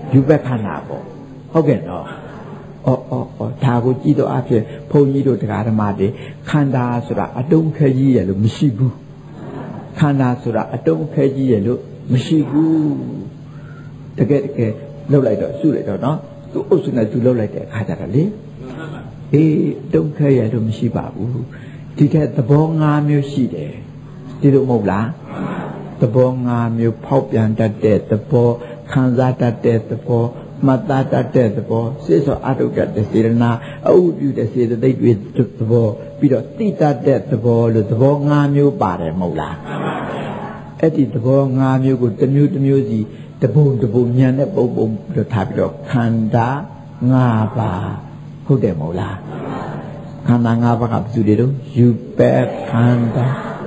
ယူဘက်ခန္ဓာပေါ့ဟုတ်ကဲ့နော်ဒါကိုကြည့်တော့အဖြစ်ဘုန်းကြီးတို့တရားဓမ္မတွေခန္ဓာဆိုတာအတုံးခဲကြီးရလို့မရှိဘူးခန္ဓာဆိုတာအတုံးခဲကြီးရလို့မရှိဘူးတကယ်လှုပ်လိုက်တော့စုလိုက်တော့နော်သူအုပ်စုနဲ့သူလှုပ်လိုက်တဲ့အခါကျတော့လေတုံးခဲရလို့မရှိပါဘူးဒီထက်သဘော၅မျိုးရှိတယ်ဒီလိုမဟုတ်လားသဘော၅မျိုးဖောက်ပြန်တတ်တဲ့သဘောခံစားတတ်တဲ့သဘောမှတ်သားတတ်တဲ့သဘောစိတ်ဆောအထုတ်တတ်တဲ့စေတနာအဥပြုတဲ့စေတသိက်တွေသဘောပြီးတော့သိတတ်တဲ့သဘောလို့သဘော၅မျိုးပါတယ်မဟုတ်လားအဲ့ဒီသဘော၅မျိုးကိုတစ်မျိုးတစ်မျိုးစီတပုံဉာဏ်နဲ့ပုံလို့ထားပြီးတော့ခန္ဓာ၅ပါးဟုတ်တယ်မဟုတ်လားခန္ဓာ၅ပါးကဘယ်သူတွေတော့ယူပဲခန္ဓာ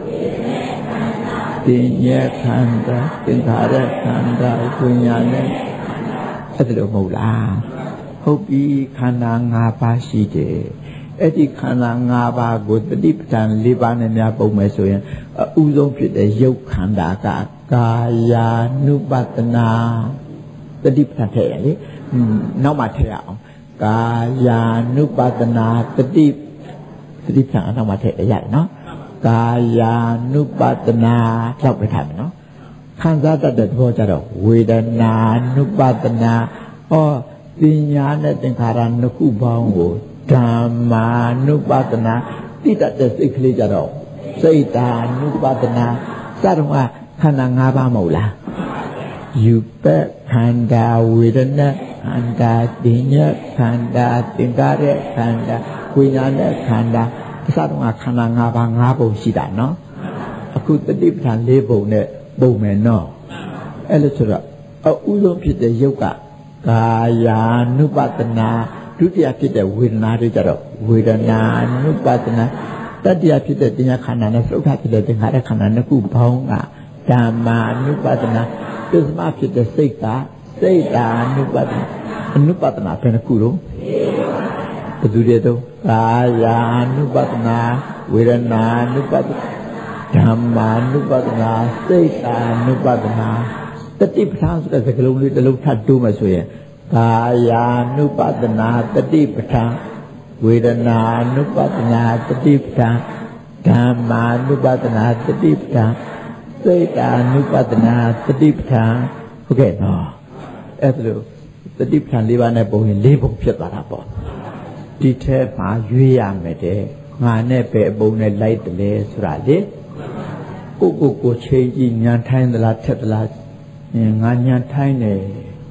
တင်ញခန္ဓာသင်္ခါရခန္ဓာဝိညာဉ်နဲ့အဲ့ဒါလို့မဟုတ်လားဟုတ်ပြီခန္ဓာ၅ပါးရှိတယ်အဲ့ဒီခန္ဓာ၅ပါးကိုတတိပဋ္ဌာန်၄ပါးနဲ့များပုံမယ်ဆိုရင်အဥဆုံးဖြစ်တဲ့ရုပ်ခန္ဓာကကာယ ानु ပတနာတတိပဋ္ဌာန်ထည့်ရလေနောက်မှထည့်ရအောင်ကာယ ानु ပတနာတတိပဋ္ဌာန်နောက်မှထည့်ရရတယ်နော်ကာယ ानु ပတနာလောက်ပဲထားမယ်နော်ခံစားတတ်တဲ့သဘောကြတော့ဝေဒနာ ानु ပတနာပညာနဲ့သင်္ခါရနှစ်ခုပေါင်းကိုဓမ္မာ ानु ပတနာတိတတ်တဲ့စိတ်ကလေးကြတော့စိတ်တာ ानु ပတနာစတော့ခန္ဓာ၅ပါးမဟုတ်လားယူပက်ခန္ဓာဝေဒနာခန္ဓာတင်ញခန္ဓာသင်္ခါရခန္ဓာဝိညာဉ်နဲ့ခန္ဓာအစတော့ခန္ဓာ၅ပါး၅ပုံရှိတာနော်အခုတတိပဋ္ဌာန်၄ပုံနဲ့ပုံမယ်နော်အဲ့လိုဆိုတော့အဥဆုံးဖြစ်တဲ့ယုတ်ကကာယ ानु ပတနာဒုတိယဖြစ်တဲ့ဝေဒနာတွေကြတော့ဝေဒနာ ानु ပတနာတတိယဖြစ်တဲ့တင်ញခန္ဓာနဲ့သုခဖြစ်တဲ့သင်္ခါရခန္ဓာနှစ်ခုပေါင်းကဓမ္မာ ानु ပတနာပစ္စမဖြစ်တဲ့စိတ်ကစိတ်တာ ानु ပတနာအနုပတနာဘယ်နှခုတော့ဘယ်သူတွေတော့ကာယ ानु ပတနာဝေဒနာ ानु ပတနာဓမ္မာ ानु ပတနာစိတ်တာ ानु ပတနာတတိပဋ္ဌာန်ဆိုတဲ့စကားလုံးလေးတစ်လုံးထပ်တိုးမှဆိုရင်ကာယ ानु ပတနာတတိပဋ္ဌာန်ဝေဒနာ ानु ပတနာတတိပဋ္ဌာန်ဓမ္မာ ानु ပတနာတတိပဋ္ဌာန်စိတ်တာ ानु ပတနာတတိပဋ္ဌာန်ဟုတ်ကဲ့နော်အဲ့ဒါလို့တတိပဋ္ဌာန်၄ပါးနဲ့ပုံရင်၄ပုံဖြစ်သွားတာပေါ့ဒီထဲမှာရွေးရမယ်တဲ့ငါနဲ့ပဲအပုံနဲ့လိုက်တယ်လေဆိုတာလေကိုချိန်ကြည့်ညာထိုင်းသလားထက်သလားငါညာထိုင်းတယ်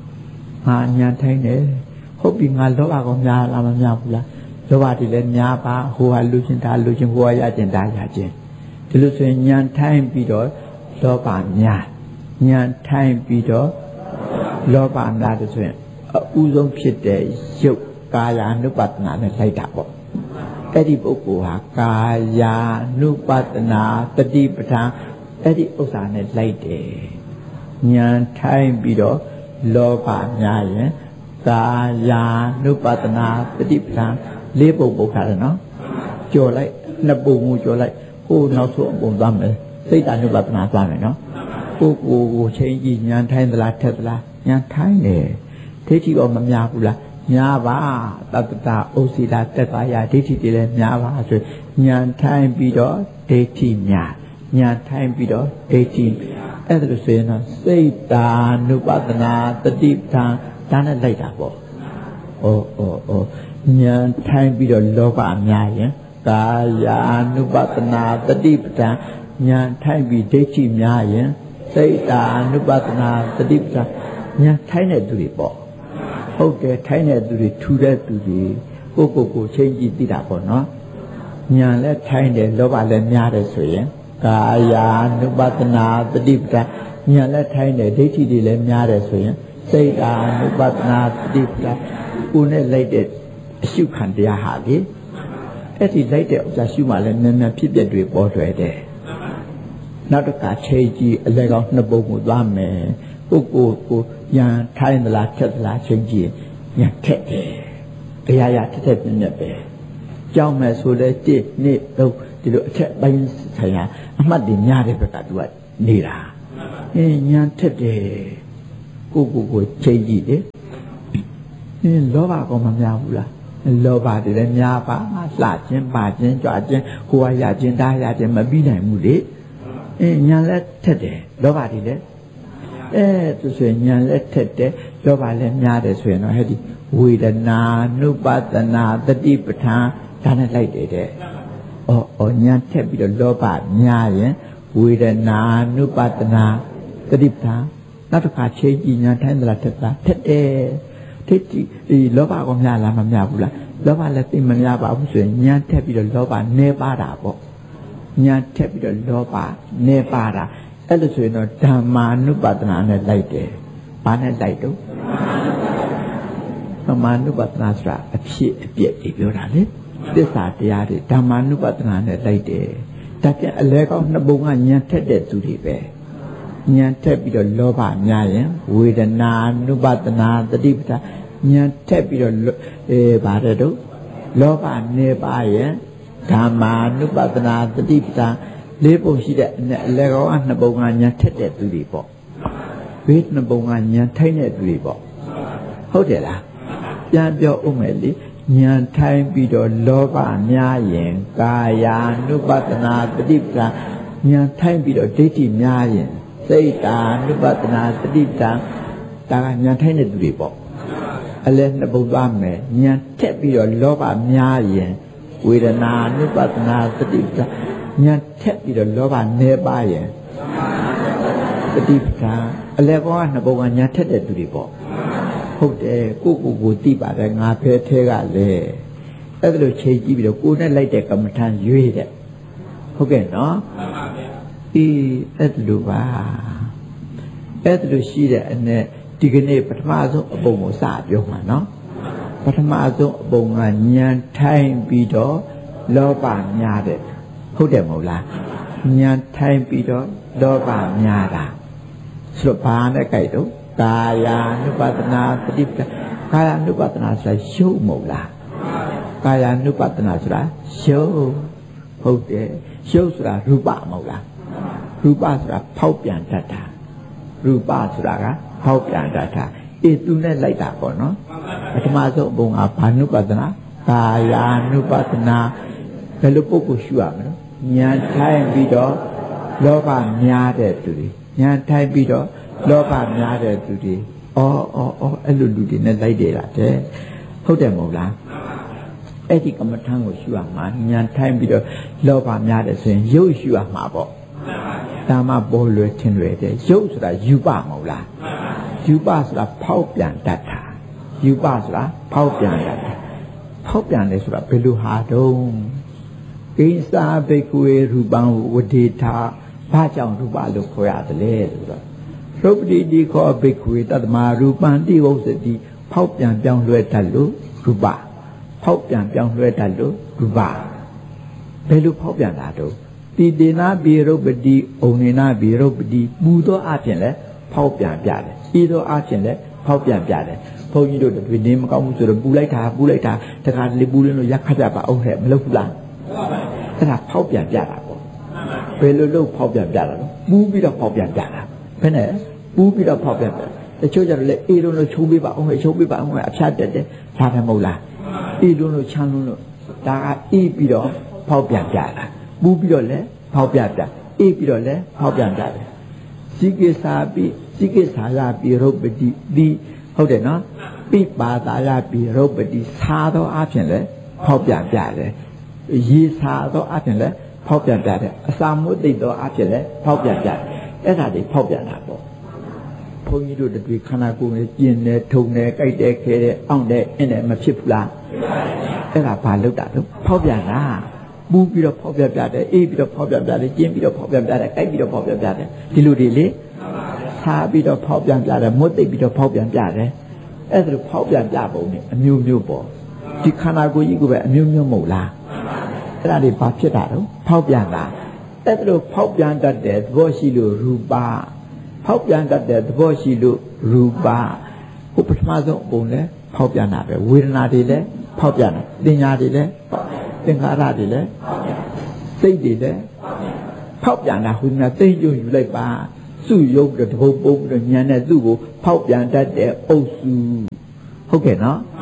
ဟုတ်ပြီငါလောဘကောများလားမများဘူးလားလောဘတွေလည်းများပါဟိုဟာလူချင်းဒါလူချင်းဟိုဟာရချင်းဒါရချင်းဒီလိုဆိုရင်ညာထိုင်းပြီးတော့လောဘများညာထိုင်းပြီးတော့လောဘများတယ်ဆိုရင်အဥဆုံးဖြစ်တဲ့ယုတ်ကာယ ानु ပတနာနဲ့လိုက်တာပေါ့အဲ့ဒီပုဂ္ဂိုလ်ဟာကာယ ानु ပတနာတတိပဋ္ဌာန်အဲ့ဒီဥစ္စာနဲ့လိုက်တယ်ညာထိုင်းပြီးတော့လောဘများရင်ကာယ ानु ပတနာတတိပဋ္ဌာန်၄ပုံပုတ်ထားတယ်နော်ကြော်လိုက်နှစ်ပုံကိုကြော်လိုက်ဟိုနောက်ဆုံးအပုံသွားမယ်စိတ် ानु ပတနာသွားမယ်နော်ကိုချိန်ကြည့်ညာထိုင်းသလားထက်သလားညာထိုင်းတယ်ဒိဋ္ဌိတော့မများဘူးလားများပါတတ္တဥစ္စီလာတက်ပါရဒိဋ္ဌိတွေလည်းများပါဆိုညာထိုင်းပြီးတော့ဒိဋ္ဌိများညာထိုင်းပြီးတော့ဒိဋ္ဌိအဲ့ဒါလို့ဆိုရင်တော့စိတ်တာ ानु ပတနာတတိပဋ္ဌာန်ဒါနဲ့လိုက်တာပေါ့ညာထိုင်းပြီးတော့လောဘများရင်ကာယ ानु ပတနာတတိပဋ္ဌာန်ညာထိုင်းပြီးဒိဋ္ဌိများရင်စိတ်တာ ानु ပတနာတတိပဋ္ဌာန်ညာထိုင်းတဲ့သူတွေပေါ့ဟုတ်တယ်ထိုင်းတဲ့သူတွေထူတဲ့သူတွေကိုချိန်ကြည့်သိတာပေါ့နော်ညာလည်းထိုင်းတယ်လောဘလည်းများတယ်ဆိုရင်ကာယ ानु ပတနာတတိပဋ္ဌာန်ညာလည်းထိုင်းတယ်ဒိဋ္ဌိတွေလည်းများတယ်ဆိုရင်စိတ်တာ ानु ပတနာတတိပဋ္ဌာန်ကိုယ်နဲ့လိုက်တဲ့အရှုခံတရားဟာလေအဲ့ဒီလိုက်တဲ့ဥစ္စာရှုမှလည်းမြန်မြန်ဖြစ်ပျက်တွေပေါ်ထွက်တယ်နောက်တစ်ခါချိန်ကြည့်အလဲကောင်းနှစ်ပုံကိုသွားမယ်ကိုညာထိုင်းသလားထက်သလားချိန်ကြည့်ညာထက်တယ်တရားရထက်ပြင်းပြပဲကြောက်မယ်ဆိုလဲ1 2 3ဒီလိုအထက်ပိုင်းဆိုင်ရာအမှတ်တွေများတဲ့ဘက်ကသူကနေတာညာထက်တယ်ကိုချိန်ကြည့်တယ်လောဘကောမများဘူးလားလောဘတည်းလည်းများပါလှခြင်းပါခြင်းကြွခြင်းကိုယ်ရခြင်းတားရခြင်းမပြီးနိုင်ဘူးလေညာလည်းထက်တယ်လောဘတည်းလည်းသူဆိုရင်ညာလည်းထက်တယ်လောဘလည်းများတယ်ဆိုရင်တော့ဟဲ့ဒီဝေဒနာနုပါဒနာတတိပဋ္ဌာန်ဒါနဲ့လိုက်တယ်တဲ့ညာထက်ပြီးတော့လောဘများရင်ဝေဒနာနုပါဒနာတတိပဋ္ဌာန်နောက်တစ်ခါချိန်ကြည့်ညာထိုင်းသလားထက်လားထက်တယ်ထက်ကြည့်ဒီလောဘကောများလားမများဘူးလားလောဘလည်းသိမများပါဘူးဆိုရင်ညာထက်ပြီးတော့လောဘနည်းပါတာပေါ့ညာထက်ပြီးတော့လောဘနည်းပါတာအဲ့လိုဆိုရင်တော့ဓမ္မာနုပါဒနာနဲ့လိုက်တယ်ဘာနဲ့လိုက်တော့ဓမ္မာနုပါဒနာဆိုတာအဖြစ်အပျက်တွေပြောတာလေသစ္စာတရားတွေဓမ္မာနုပါဒနာနဲ့လိုက်တယ်ဒါပြန်အလဲကောင်းနှစ်ပုံကညာထက်တဲ့သူတွေပဲညာထက်ပြီးတော့လောဘများရင်ဝေဒနာနုပါဒနာတတိပဋ္ဌာန်ညာထက်ပြီးတော့ဗါတဲ့တော့လောဘနေပါရင်ဓမ္မာနုပါဒနာတတိပဋ္ဌာန်လေးပုံရှိတဲ့အလဲကောင်းနှစ်ပုံကညာထက်တဲ့သူတွေပေါ့ဘေးနှစ်ပုံကညာထိုင်းတဲ့သူတွေပေါ့ဟုတ်တယ်လားပြန်ပြောဦးမယ်လေညာထိုင်းပြီးတော့လောဘများရင်ကာယာနုပါဒနာတတိပဋ္ဌာန်ညာထိုင်းပြီးတော့ဒိဋ္ဌိများရင်စိတ်တာနုပါဒနာတတိပဋ္ဌာန်ဒါကညာထိုင်းတဲ့သူတွေပေါ့အလဲနှစ်ပုံသွားမယ်ညာထက်ပြီးတော့လောဘများရင်ဝေဒနာနုပါဒနာတတိပဋ္ဌာန်ညာထက်ပြီးတော့လောဘနည်းပါရင်တတိပဋ္ဌာန်အလဲကောကနှစ်ပုံကညာထက်တဲ့သူတွေပေါ့ဟုတ်တယ်ကိုသိပါတယ်ငါဖဲထဲကလည်းအဲ့ဒါလိုချိန်ကြည့်ပြီးတော့ကိုနဲ့လိုက်တဲ့ကမ္မထံရွေးတဲ့ဟုတ်ကဲ့နော်အဲ့ဒါလိုပါအဲ့ဒါလိုရှိတဲ့အနဲ့ဒီကနေ့ပထမဆုံးအပုံကိုစပြောမှာနော်ပထမဆုံးအပုံကဉာဏ်ထိုင်ပြီးတော့လောဘများတဲ့ဟုတ်တယ်မဟုတ်လားဉာဏ်ထိုင်ပြီးတော့လောဘများတာဆိုတော့ဘာနဲ့ကြိုက်တော့ကာယာနုပါဒနာတတိပဋ္ဌာန်ကာယာနုပါဒနာဆိုတာရှုပ်မဟုတ်လားကာယာနုပါဒနာဆိုတာရှုပ်ဟုတ်တယ်ရှုပ်ဆိုတာရူပမဟုတ်လားရူပဆိုတာဖောက်ပြန်တတ်တာရူပဆိုတာကဖောက်ပြန်တတ်တာသူနဲ့လိုက်တာပေါ့နော်ပထမဆုံးအပုံကဘာနုပါဒနာကာယာနုပါဒနာဘယ်လိုပုဂ္ဂိုလ်ရှုရမလဲဉာဏ်ထိုင်ပြီးတော့လောဘများတဲ့သူတွေဉာဏ်ထိုင်ပြီးတော့လောဘများတဲ့သူတွေအဲ့လိုလူတွေနဲ့လိုက်တယ်လားတဲ့ဟုတ်တယ်မဟုတ်လားအဲ့ဒီကမ္မထံကိုရှုရမှာဉာဏ်ထိုင်ပြီးတော့လောဘများတယ်ဆိုရင်ရုပ်ရှုရမှာပေါ့ဒါမှပေါ်လွယ်ထင်လွယ်တယ်ရုပ်ဆိုတာယူပမဟုတ်လားယူပဆိုတာဖောက်ပြန်တတ်တာယူပဆိုတာဖောက်ပြန်တတ်တာဖောက်ပြန်တယ်ဆိုတာဘယ်လိုဟာတုံးကိစ္စာဘိက္ခဝေရူပံဝဒေထာဘာကြောင့်ရူပလို့ခေါ်ရတယ်လဲဆိုတော့ရုပ်ပတိဒီခောဘိက္ခဝေတတ္တမရူပံတိဝုစ္စတိဖောက်ပြန်ပြောင်းလဲတတ်လို့ရူပဖောက်ပြန်ပြောင်းလဲတတ်လို့ရူပဘယ်လိုဖောက်ပြန်တာတုံးတိတေနာပိရုပ္ပတိဩနေနာပိရုပ္ပတိပူသောအပြင်လဲဖောက်ပြန်ပြတယ်ဤသောအပြင်လဲဖောက်ပြန်ပြတယ်ဘုန်းကြီးတို့တွေနေမကောင်းဘူးဆိုတော့ပူလိုက်တာတခါလေပူလင်းလို့ရက်ခတ်ပြပါအောင်ဟဲ့မလုပ်ဘူးလားအဲ့ဒါဖောက်ပြန်ပြတာပေါ့ဘယ်လိုလုပ်ဖောက်ပြန်ပြတာလဲပူပြီးတော့ဖောက်ပြန်ပြတာဘယ်နဲ့ပူပြီးတော့ဖောက်ပြန်ပြတချို့ကြတော့လေအေးလုံးလို့ချုံပေးပါအောင်ဟဲ့ချုံပေးပါအောင်ဟဲ့အဖျားတက်တယ်ဒါပဲမဟုတ်လားအေးလုံးလို့ချမ်းလုံးလို့ဒါကအေးပြီးတော့ဖောက်ပြန်ပြတာပူပြီးတော့လည်းဖောက်ပြန်ပြအေးပြီးတော့လည်းဖောက်ပြန်ပြတယ်စိကိစာရပိရုပ္ပတိဒီဟုတ်တယ်နော်ပိပါတာရပိရုပ္ပတိသာသောအဖြစ်လည်းဖောက်ပြန်ပြတယ်ရေစာသောအဖြစ်လည်းဖောက်ပြန်ပြတယ်အစာမွတ်သိသောအဖြစ်လည်းဖောက်ပြန်ပြတယ်အဲ့ဒါတွေဖောက်ပြန်တာပေါ့ဘုန်းကြီးတို့တွေခန္ဓာကိုယ်နဲ့ကျင်တယ်ထုံတယ်ကြိုက်တယ်ခဲတယ်အောင့်တယ်အင်းတယ်မဖြစ်ဘူးလားအဲ့ဒါဘာလုပ်တာလို့ဖောက်ပြန်တာပူပြီးတော့ဖောက်ပြပြတယ်အေးပြီးတော့ဖောက်ပြပြတယ်ကျင်းပြီးတော့ဖောက်ပြပြတယ်ကြိုက်ပြီးတော့ဖောက်ပြပြတယ်ဒီလိုတွေလေစားပြီးတော့ဖောက်ပြန်ပြတယ်မွတ်သိပ်ပြီးတော့ဖောက်ပြန်ပြတယ်အဲ့ဒါလိုဖောက်ပြန်ပြပုံနဲ့အမျိုးမျိုးပေါ့ဒီခန္ဓာကိုယ်ကြီးကိုပဲအမျိုးမျိုးမဟုတ်လားအဲ့ဒါတွေဘာဖြစ်တာတော့ဖောက်ပြန်တာအဲ့ဒါလိုဖောက်ပြန်တတ်တဲ့သဘောရှိလို့ရူပဖောက်ပြန်တတ်တဲ့သဘောရှိလို့ရူပဟိုပထမဆုံးအပုံလဲဖောက်ပြန်တာပဲဝေဒနာတွေလည်းဖောက်ပြန်တယ်ပညာတွေလည်းသင်္ခါရတွေလည်းစိတ်တွေလည်းဖောက်ပြန်တာဟိုကသိညွတ်ယူလိုက်ပါစုယုတ်တဲ့တပုတ်ပုံးတဲ့ဉာဏ်နဲ့သူ့ကိုဖောက်ပြန်တတ်တဲ့အုပ်စုဟုတ်ကဲ့နော်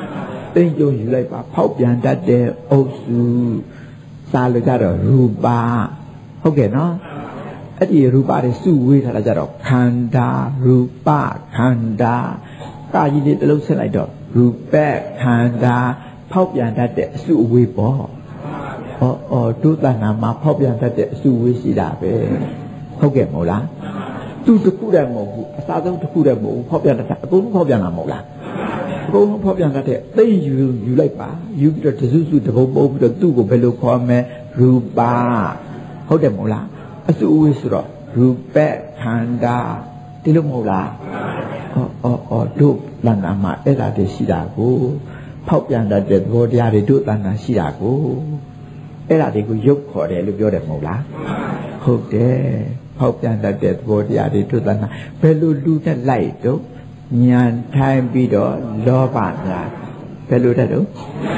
သိကြုံယူလိုက်ပါဖောက်ပြန်တတ်တဲ့အုပ်စုစာလို့ကြတော့ရူပဟုတ်ကဲ့နော်အဲ့ဒီရူပတွေစုဝေးထားတာကြတော့ခန္ဓာရူပခန္ဓာကာကြီးလေးတစ်လုံးဆက်လိုက်တော့ရူပခန္ဓာဖောက်ပြန်တတ်တဲ့အစုအဝေးပေါ့ဒုသနာမှာဖောက်ပြန်တတ်တဲ့အစုအဝေးရှိတာပဲဟုတ်ကဲ့မို့လားသူတခုတည်းမဟုတ်ဘူးအစားဆုံးတခုတည်းမဟုတ်ဘူးဖောက်ပြန်တတ်အကုန်လုံးဖောက်ပြန်တာမဟုတ်လားအကုန်လုံးဖောက်ပြန်တတ်တဲ့သိယူလိုက်ပါယူပြီးတော့တစုစုတပုတ်ပုတ်ပြီးတော့သူ့ကိုဘယ်လိုခေါ်မလဲရူပဟုတ်တယ်မို့လားအစုအဝေးဆိုတော့ရူပခန္ဓာဒီလိုမဟုတ်လားဒုသနာမှာအဲ့ဒါတည်းရှိတာကိုဖောက်ပြန်တတ်တဲ့သဘောတရားတွေဒုသနာရှိတာကိုအဲ့ဒါတွေကိုရုပ်ခေါ်တယ်လို့ပြောတယ်မဟုတ်လားဟုတ်တယ်ဖောက်ပြန်တတ်တဲ့သဘောတရားတွေဒုသနာဘယ်လိုလူနဲ့လိုက်တော့ဉာဏ်ထိုင်ပြီးတော့လောဘများဘယ်လိုတဲ့တော့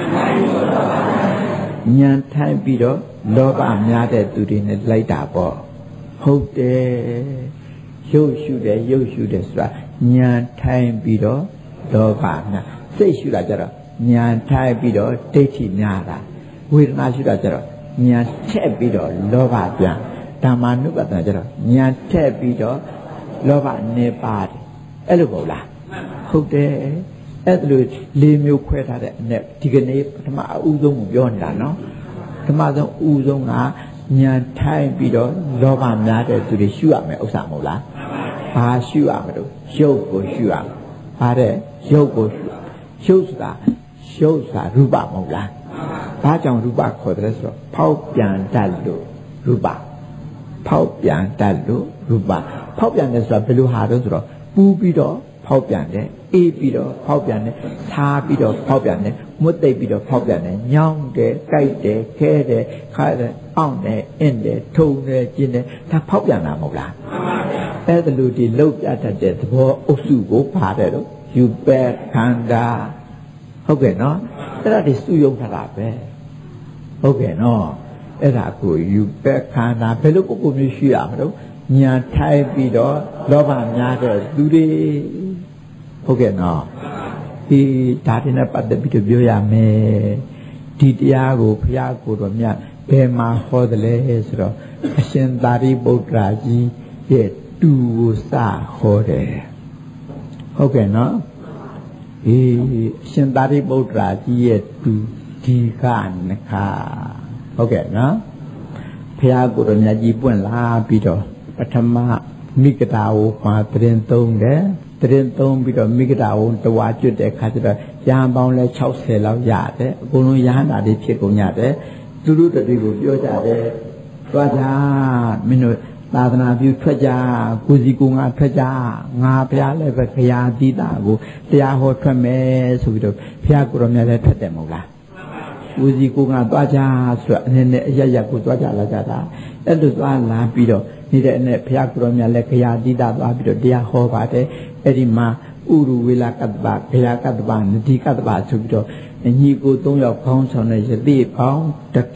ဉာဏ်ထိုင်ပြီးတော့လောဘများတဲ့သူတွေနဲ့လိုက်တာပေါ့ဟုတ်တယ်ရုပ်ရှုတယ်ဆိုတာဉာဏ်ထိုင်ပြီးတော့လောဘများစိတ်ရှုတာကြတော့ဉာဏ်ထိုင်ပြီးတော့ဒိဋ္ဌိများတာဝေဒနာရှုတာကြတော့ဉာဏ်ထက်ပြီးတော့လောဘပြန်ဓမ္မနုပဒနာကြတော့ဉာဏ်ထက်ပြီးတော့လောဘနေပါတယ်အဲ့လိုပေါ့လားဟုတ်တယ်အဲ့လို၄မျိုးခွဲထားတဲ့အနဲ့ဒီကနေ့ပထမအဦးဆုံးကိုပြောနေတာနော်ပထမဆုံးဦးဆုံးကဉာဏ်ထိုင်ပြီးတော့လောဘများတဲ့သူတွေရှုရမယ်ဥစ္စာမဟုတ်လားဘာရှုရမလို့ရုပ်ကိုရှုရမယ်ဘာတဲ့ရုပ်ကိုရှုဆိုတာရူပမဟုတ်လားဘာကြောင့်ရူပခေါ်တယ်ဆိုတော့ဖောက်ပြန်တတ်လို့ရူပဖောက်ပြန်တတ်လို့ရူပဖောက်ပြန်တယ်ဆိုတာဘယ်လိုဟာတော့ဆိုတော့ပူပြီးတော့ဖောက်ပြန်တယ်အေးပြီးတော့ဖောက်ပြန်တယ်စားပြီးတော့ဖောက်ပြန်တယ်မွတ်သိပ်ပြီးတော့ဖောက်ပြန်တယ်ညောင်းတယ်ကြိုက်တယ်ခဲတယ်ခါတယ်အောင့်တယ်အင်းတယ်ထုံတယ်ကျင်းတယ်ဒါဖောက်ပြန်တာမဟုတ်လားအဲ့ဒါလို့ဒီလောက်ပြတတ်တဲ့သဘောအုပ်စုကိုပါတယ်တော့ယူပဲခန္ဓာဟုတ်ကဲ့နော်အဲ့ဒါဒီစုယုံထားတာပဲဟုတ်ကဲ့နော်အဲ့ဒါကိုယူပဲခန္ဓာဘယ်လိုကိုမျိုးရှိရမလို့ညာထိုင်ပြီးတော့လောဘများတဲ့သူတွေဟုတ်ကဲ့နော်ဒီဒါတင်နဲ့ပတ်သက်ပြီးတော့ပြောရမယ်ဒီတရားကိုဘုရားကိုယ်တော်မြတ်ဘယ်မှာဟောတယ်လဲဆိုတော့အရှင်သာရိပုတ္တရာကြီးရဲ့တူကိုစဟောတယ်ဟုတ်ကဲ့နော်အရှင်သာရိပုတ္တရာကြီးရဲ့တူဒီကနခဟုတ်ကဲ့နော်ဘုရားကိုယ်တော်မြတ်ကြီးပွင့်လာပြီးတော့ပထမမိဂဒါဝမှာတရင်သုံးတယ်တရင်သုံးပြီးတော့မိဂဒါဝတဝါကျွတ်တဲ့ခါကျတော့ရဟန်းပေါင်းလဲ60လောက်ရတယ်အကုန်လုံးရဟန္တာတွေဖြစ်ကုန်ကြတယ်သူတို့တတိကိုပြောကြတယ်သွားကြမင်းတို့သာသနာပြုထွက်ကြကိုစီကိုငါထွက်ကြငါဘုရားလည်းပဲခရာတိတာကိုတရားဟောထွက်မယ်ဆိုပြီးတော့ဘုရားကိုယ်တော်မြတ်လည်းထွက်တယ်မဟုတ်လားကိုစီကိုငါသွားကြဆိုတော့အနေနဲ့အရကိုသွားကြလာကြတာအဲ့လိုသွားလာပြီးတော့နေတဲ့အနေဘုရားကိုယ်တော်မြတ်လည်းခရာတိတာသွားပြီးတော့တရားဟောပါတယ်အဲ့ဒီမှာဥရဝေလကတ္တပဘုရားကတ္တပနတိကတ္တပဆိုပြီးတော့ညီကို၃ယောက်ခေါင်းဆောင်တဲ့ယတိပေါင်း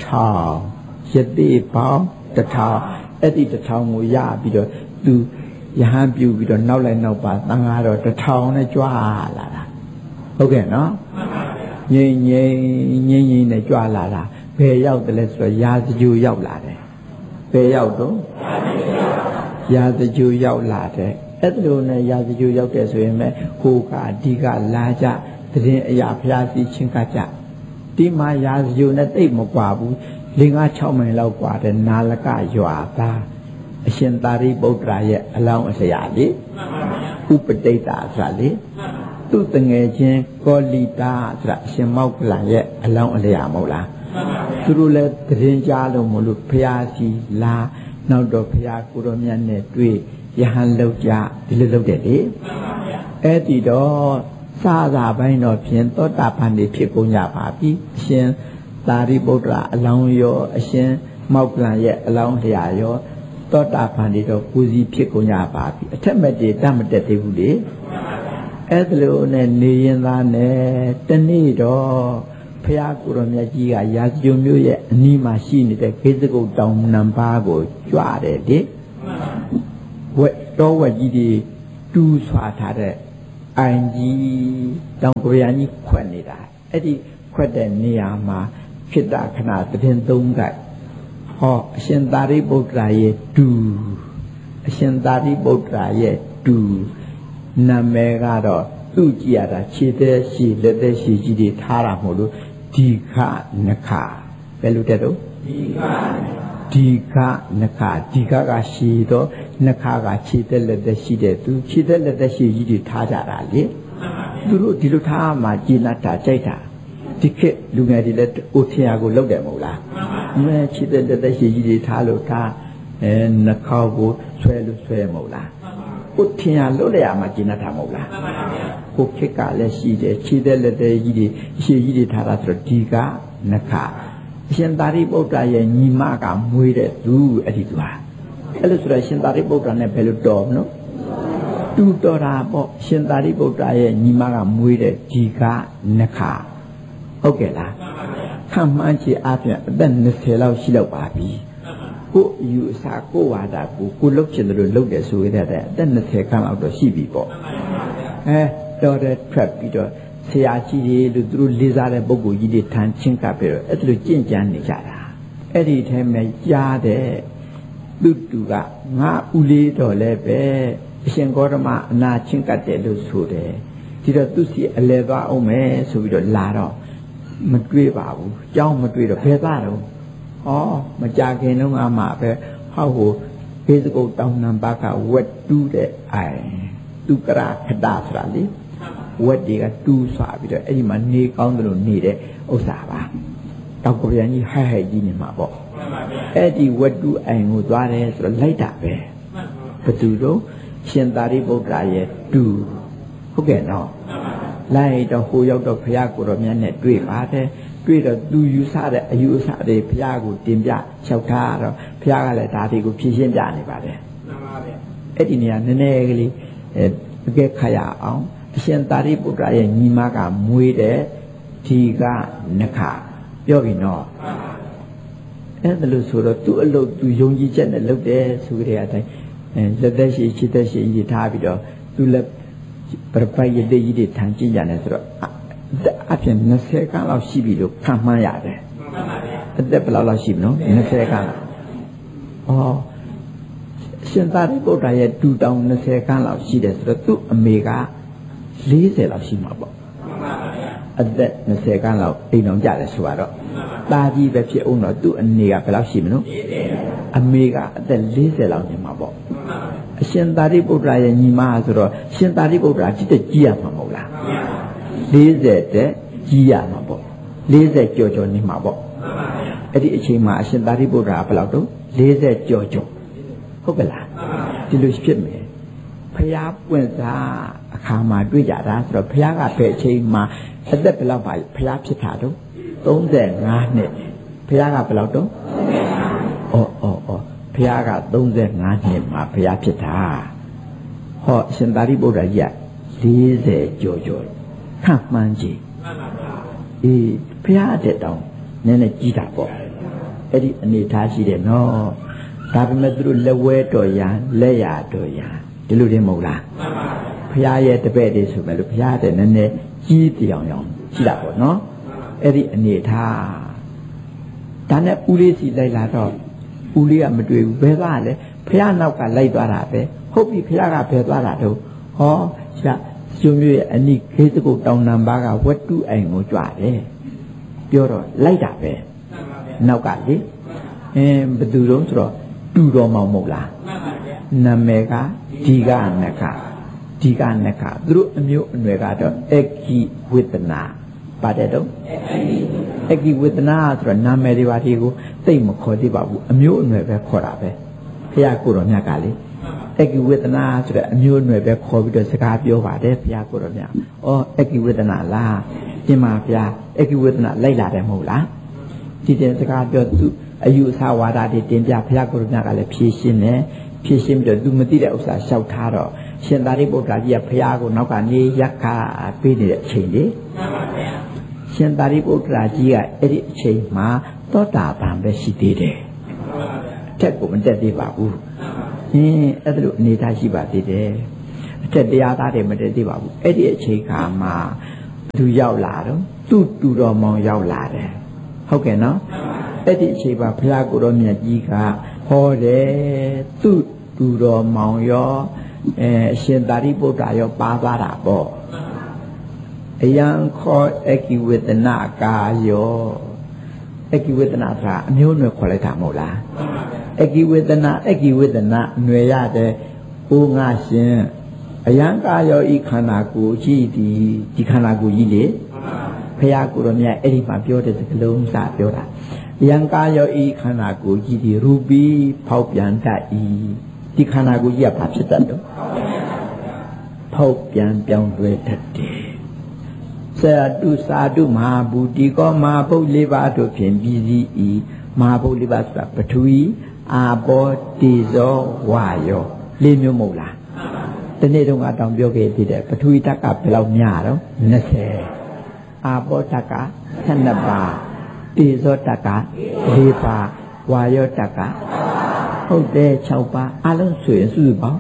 1000ယတိပေါင်း1000အဲ့ဒီ1000ကိုရပြီးတော့သူယဟန်ပြုပြီးတော့နောက်လိုက်နောက်ပါသံဃာတော်1000နဲ့ကြွားလာတာဟုတ်ကဲ့နော်ငြိမ်နဲ့ကြွားလာတာဘယ်ရောက်တယ်လဲဆိုတော့ရာဇဂိုရောက်လာတယ်ဘယ်ရောက်တော့ရာဇဂိုရောက်လာတယ်အဲ့လိုနဲ့ရာဇဂိုရောက်တယ်ဆိုရင်ပဲဟိုကအဓိကလာကြတည်င်းအရာဖျားစီချင်းကကြဒီမှာရာဇဂိုနဲ့တိတ်မကွာဘူး5-6မိုင်လောက်กว่าတဲ့နာလကရွာသားအရှင်သာရိပုတ္တရာရဲ့အလောင်းအစရာလေဥပတိတ်တာဆိုတာလေသူ့တငယ်ချင်းကောလိတာဆိုတာအရှင်မောက္ကလရဲ့အလောင်းအလျာမဟုတ်လားသူတို့လည်းတည်င်းကြားလို့မလို့ဖျားစီလာနောက်တော့ဖျားကိုတော်မြတ်နဲ့တွေ့ယဟန်လောက်ကြဒီလိုလုပ်တယ်လေအဲ့ဒီတော့စာသာပိုင်းတော့ဖြင့်သောတာပန်နေဖြစ်ကုန်ကြပါပြီအရှင်သာရိပုတ္တရာအလောင်းရောအရှင်မောက္ကလရဲ့အလောင်းလျာရောသောတာပန်တွေတော့ကိုယ်စီဖြစ်ကုန်ကြပါပြီအထက်မဲ့တည်းတတ်မတက်သေးဘူးလေအဲ့ဒါလို့နဲ့နေရင်သားနဲ့တနေ့တော့ဖះကိုတော်မြတ်ကြီးကရာဇဂိုမျိုးရဲ့အနီးမှာရှိနေတဲ့ခေစကုတ်တောင်နံပါးကိုကြွတယ်လေဝက်တော်ဝက်ကြီးတွေတူးဆွာထားတဲ့အိုင်ကြီးတောင်ကိုရီးယားကြီးခွက်နေတာဒီခွက်တဲ့နေရာမှာခိတ္တခဏသတင်းသုံးခိုက်ဟောအရှင်သာရိပုတ္တရာရဲ့တူအရှင်သာရိပုတ္တရာရဲ့တူနာမည်ကတော့သူ့ကြည့်ရတာခြေသက်ရှိလက်သက်ရှိကြီးတွေထားတာမဟုတ်လို့ဒီခနခဘယ်လိုတဲ့တော့ဒီခနခဒီခကရှိတော့နခကခြေသက်လက်သက်ရှိတဲ့သူခြေသက်လက်သက်ရှိကြီးတွေထားကြတာလေသူတို့ဒီလိုထားမှကြည်နတ်တာကြိုက်တာဒီခေတ်လူငယ်တွေလည်းအိုထရာကိုလောက်တယ်မဟုတ်လားမဲခြေသက်လက်သက်ရှိကြီးတွေထားလို့ထားနှာခေါင်းကိုဆွဲလို့ဆွဲမဟုတ်လားကိုထင်ရလို့လည်းအမှကျင်တာမဟုတ်လားကိုခက်ကလည်းရှိတယ်ခြေသက်လက်သက်ကြီးတွေရှည်ကြီးတွေထားတာဆိုတော့ဒီကနခအရှင်သာရိပုတ္တရာရဲ့ညီမကမွေးတဲ့သူအဲ့ဒီသူဟာအဲ့လိုဆိုတော့ရှင်သာရိပုတ္တရာနဲ့ဘယ်လိုတော်မလို့တူတော်တာပေါ့ရှင်သာရိပုတ္တရာရဲ့ညီမကမွေးတဲ့ဒီကနခဟုတ်ကဲ့လားခံမှန်းချေအားဖြင့်အသက်20လောက်ရှိလောက်ပါပြီကိုယူအစာကိုဝါဒကိုလုတ်ချင်တယ်လို့လုတ်တယ်ဆိုရတဲ့အသက်20ခန့်လောက်တော့ရှိပြီပေါ့တော်တဲ့ထွက်ပြီးတော့ဆရာကြီးတွေလို့သူတို့လေးစားတဲ့ပုဂ္ဂိုလ်ကြီးတွေထမ်းချင်းကပ်ပြီးတော့အဲ့ဒါလိုကြင့်ကြမ်းနေကြတာအဲ့ဒီထဲမှာကြားတဲ့သူတူကငါဦးလေးတော်လည်းပဲအရှင်ဂေါတမအနာချင်းကပ်တယ်လို့ဆိုတယ်ဒီတော့သူစီအလဲသွားအောင်မယ်ဆိုပြီးတော့လာတော့မတွေ့ပါဘူးကြောင်းမတွေ့တော့ဘယ်သွားတော့မကြခင်တော့မှပဲဟောက်ကိုဘေးစကုတ်တောင်းနံပါတ်ကဝက်တူးတဲ့အိုင်သူကရခတာဆိုတာလေဝက်တွေကတူးဆွာပြီးတော့အဲ့ဒီမှာနေကောင်းတယ်လို့နေတဲ့ဥစ္စာပါတောက်ကိုပြန်ကြီးဟဲ့ဟဲ့ကြီးနေမှာပေါ့အဲ့ဒီဝက်တူးအိုင်ကိုသွားတယ်ဆိုတော့လိုက်တာပဲဘသူတို့ရှင်သာရိပုတ္တရာရဲ့တူဟုတ်ကဲ့နော်လိုက်တော့ဟိုရောက်တော့ဘုရားကိုတော်မြတ်နဲ့တွေ့ပါတယ်တွေ့တော့သူယူဆတဲ့အယူအဆတွေဘုရားကိုတင်ပြလျှောက်ထားတော့ဘုရားကလည်းဒါတွေကိုဖြည့်ရှင်းပြနေပါတယ်မှန်ပါဗျအဲ့ဒီနေရာနည်းနည်းကလေးအကဲခါရအောင်အရှင်သာရိပုတ္တရာရဲ့ညီမကမွေးတဲ့ဒီကနခပြောပြီနော်အဲ့ဒါလို့ဆိုတော့သူ့အလုပ်သူယုံကြည်ချက်နဲ့လုပ်တယ်ဆိုကြတဲ့အတိုင်းလက်သက်ရှိခြေသက်ရှိကြီးထားပြီးတော့သူလည်းပြပိုက်ရတဲ့ကြီးတွေထမ်းကြည့်ကြတယ်ဆိုတော့အပြင်20ခန်းလောက်ရှိပြီလို့ခံမှန်းရတယ်အသက်ဘယ်လောက်ရှိမလို့20ခန်းရှင်သာရိပုတ္တရာရဲ့တူတောင်20ခန်းလောက်ရှိတယ်ဆိုတော့သူ့အမေက40လောက်ရှိမှာပေါ့အသက်20ခန်းလောက်အိမ်တော်ကြတယ်ဆိုတော့တာကြီးပဲဖြစ်အောင်တော့သူ့အနေကဘယ်လောက်ရှိမလို့အမေကအသက်40လောက်နေမှာပေါ့အရှင်သာရိပုတ္တရာရဲ့ညီမဆိုတော့ရှင်သာရိပုတ္တရာจิตကြီးရမှာမဟုတ်လား40တဲ့ကြီးရမှာပေါ့40ကြော်ကြော်နေမှာပေါ့အဲ့ဒီအချိန်မှာအရှင်သာရိပုတ္တရာဘယ်လောက်တော့40ကြော်ကြော်ဟုတ်ကဲ့လားဒီလိုဖြစ်မယ်ဖျားပွင့်စားအခါမှာတွေ့ကြတာဆိုတော့ဖျားကဘယ်အချိန်မှာအသက်ဘယ်လောက်ပါဖျားဖြစ်တာတော့35နှစ်ဖျားကဘယ်လောက်တော့ဖျားက35နှစ်မှာဖျားဖြစ်တာဟောအရှင်သာရိပုတ္တရာကြီး40ကြော်ကြော်ခံမှန်းကြည့်ဖျားတဲ့တောင်နည်းနည်းကြီးတာပေါ့အဲ့ဒီအနေထားရှိတယ်နော်ဒါပေမဲ့သူတို့လက်ဝဲတော်ရန်လက်ရတော်ရန်ဒီလိုတည်းမဟုတ်လားဖျားရဲ့တပည့်တွေဆိုမဲ့လို့ဖျားတဲ့နည်းနည်းကြီးတောင်ရှိတာပေါ့နော်အဲ့ဒီအနေထားဒါနဲ့ဦးလေးစီလိုက်လာတော့ဦးလေးကမတွေ့ဘူးဘယ်သွားလဲဖျားနောက်ကလိုက်သွားတာပဲဟုတ်ပြီဖျားကဘယ်သွားတာတော့ဟောရှာကျွမျိုးရဲ့အနိခေတကုတ်တောင်နံပါးကဝတ္တုအိမ်ကိုကြွတယ်ပြောတော့လိုက်တာပဲနောက်ကလေဘယ်သူတော့ဆိုတော့တူတော်မောင်မဟုတ်လားနာမည်ကဒီကနခသူတို့အမျိုးအနွယ်ကတော့အကိဝေဒနာပါတယ်တော့အကိဝေဒနာဆိုတော့နာမည်တွေပါဒီကိုသိမခေါ်သေးပါဘူးအမျိုးအနွယ်ပဲခေါ်တာပဲဘုရားကိုတော်မြတ်ကလေအကိဝေဒနာဆိုတဲ့အမျိုးအနွယ်ပဲခေါ်ပြီးတော့စကားပြောပါတယ်ဘုရားကိုတော်မြတ်အကိဝေဒနာလားပြင်ပါဗျာအကိဝေဒနာလိုက်လာတယ်မဟုတ်လားဒီတဲ့စကားပြောသူအယူအဆဝါဒတွေတင်ပြဘုရားကိုယ်တော်ကလည်းဖြည့်ရှင်းပြီးတော့သူမသိတဲ့ဥစ္စာလျှောက်ထားတော့ရှင်သာရိပုတ္တရာကြီးကဘုရားကိုနောက်ကနေရက်ခါပေးနေတဲ့အချိန်လေးရှင်သာရိပုတ္တရာကြီးကအဲ့ဒီအချိန်မှာသောတာပန်ပဲရှိသေးတယ်အထက်ကိုမတက်သေးပါဘူးအဲ့ဒါလိုအနေထားရှိပါသေးတယ်အထက်တရားသားတွေမတက်သေးပါဘူးအဲ့ဒီအချိန်ခါမှာသူရောက်လာတော့သူ့တူတော်မောင်ရောက်လာတယ်ဟုတ်ကဲ့နော်အဲ့ဒီအချိန်မှာဘုရားကိုယ်တော်မြတ်ကြီးကဟောတယ်သူ့တူတော်မောင်ရောအရှင်သာရိပုတ္တရာရောပါသွားတာပေါ့အယံခောအကိဝေဒနာကာယောအကိဝေဒနာဆိုတာအမျိုးအနွယ်ခေါ်လိုက်တာမဟုတ်လားအကိဝေဒနာအနွယ်ရတဲ့ဦးငါရှင်အယံကာယောဤခန္ဓာကိုယ်ကြီးဒီခန္ဓာကိုယ်ကြီးလေဘုရားကိုယ်တော်မြတ်အဲ့ဒီမှာပြောတဲ့စကားလုံးစပြောတာအယံကာယောဤခန္ဓာကိုယ်ကြီးဒီရူပီဖောက်ပြန်တတ်ဤဒီခန္ဓာကိုယ်ကြီးကဘာဖြစ်တတ်တော့ဖောက်ပြန်ပြောင်းလဲတတ်တယ်စာတုမဟာဘူတိကောမဟာဘုတ်၄ပါးတို့ဖြင့်ပြည်စည်းဤမဟာဘုတ်၄ပါးဆိုတာပထဝီအာဘောတေဇောဝါယော၄မျိုးမဟုတ်လားဒီနေ့တော့တောင်ပြောခဲ့သေးတယ်ပထဝီဓာတ်ကဘယ်လောက်များတော့20အာဘောဓာတ်က12ပါးတေဇောဓာတ်က4ပါးဝါယောဓာတ်ကဟုတ်တယ်6ပါးအလုံးဆိုရင်စုစုပေါင်း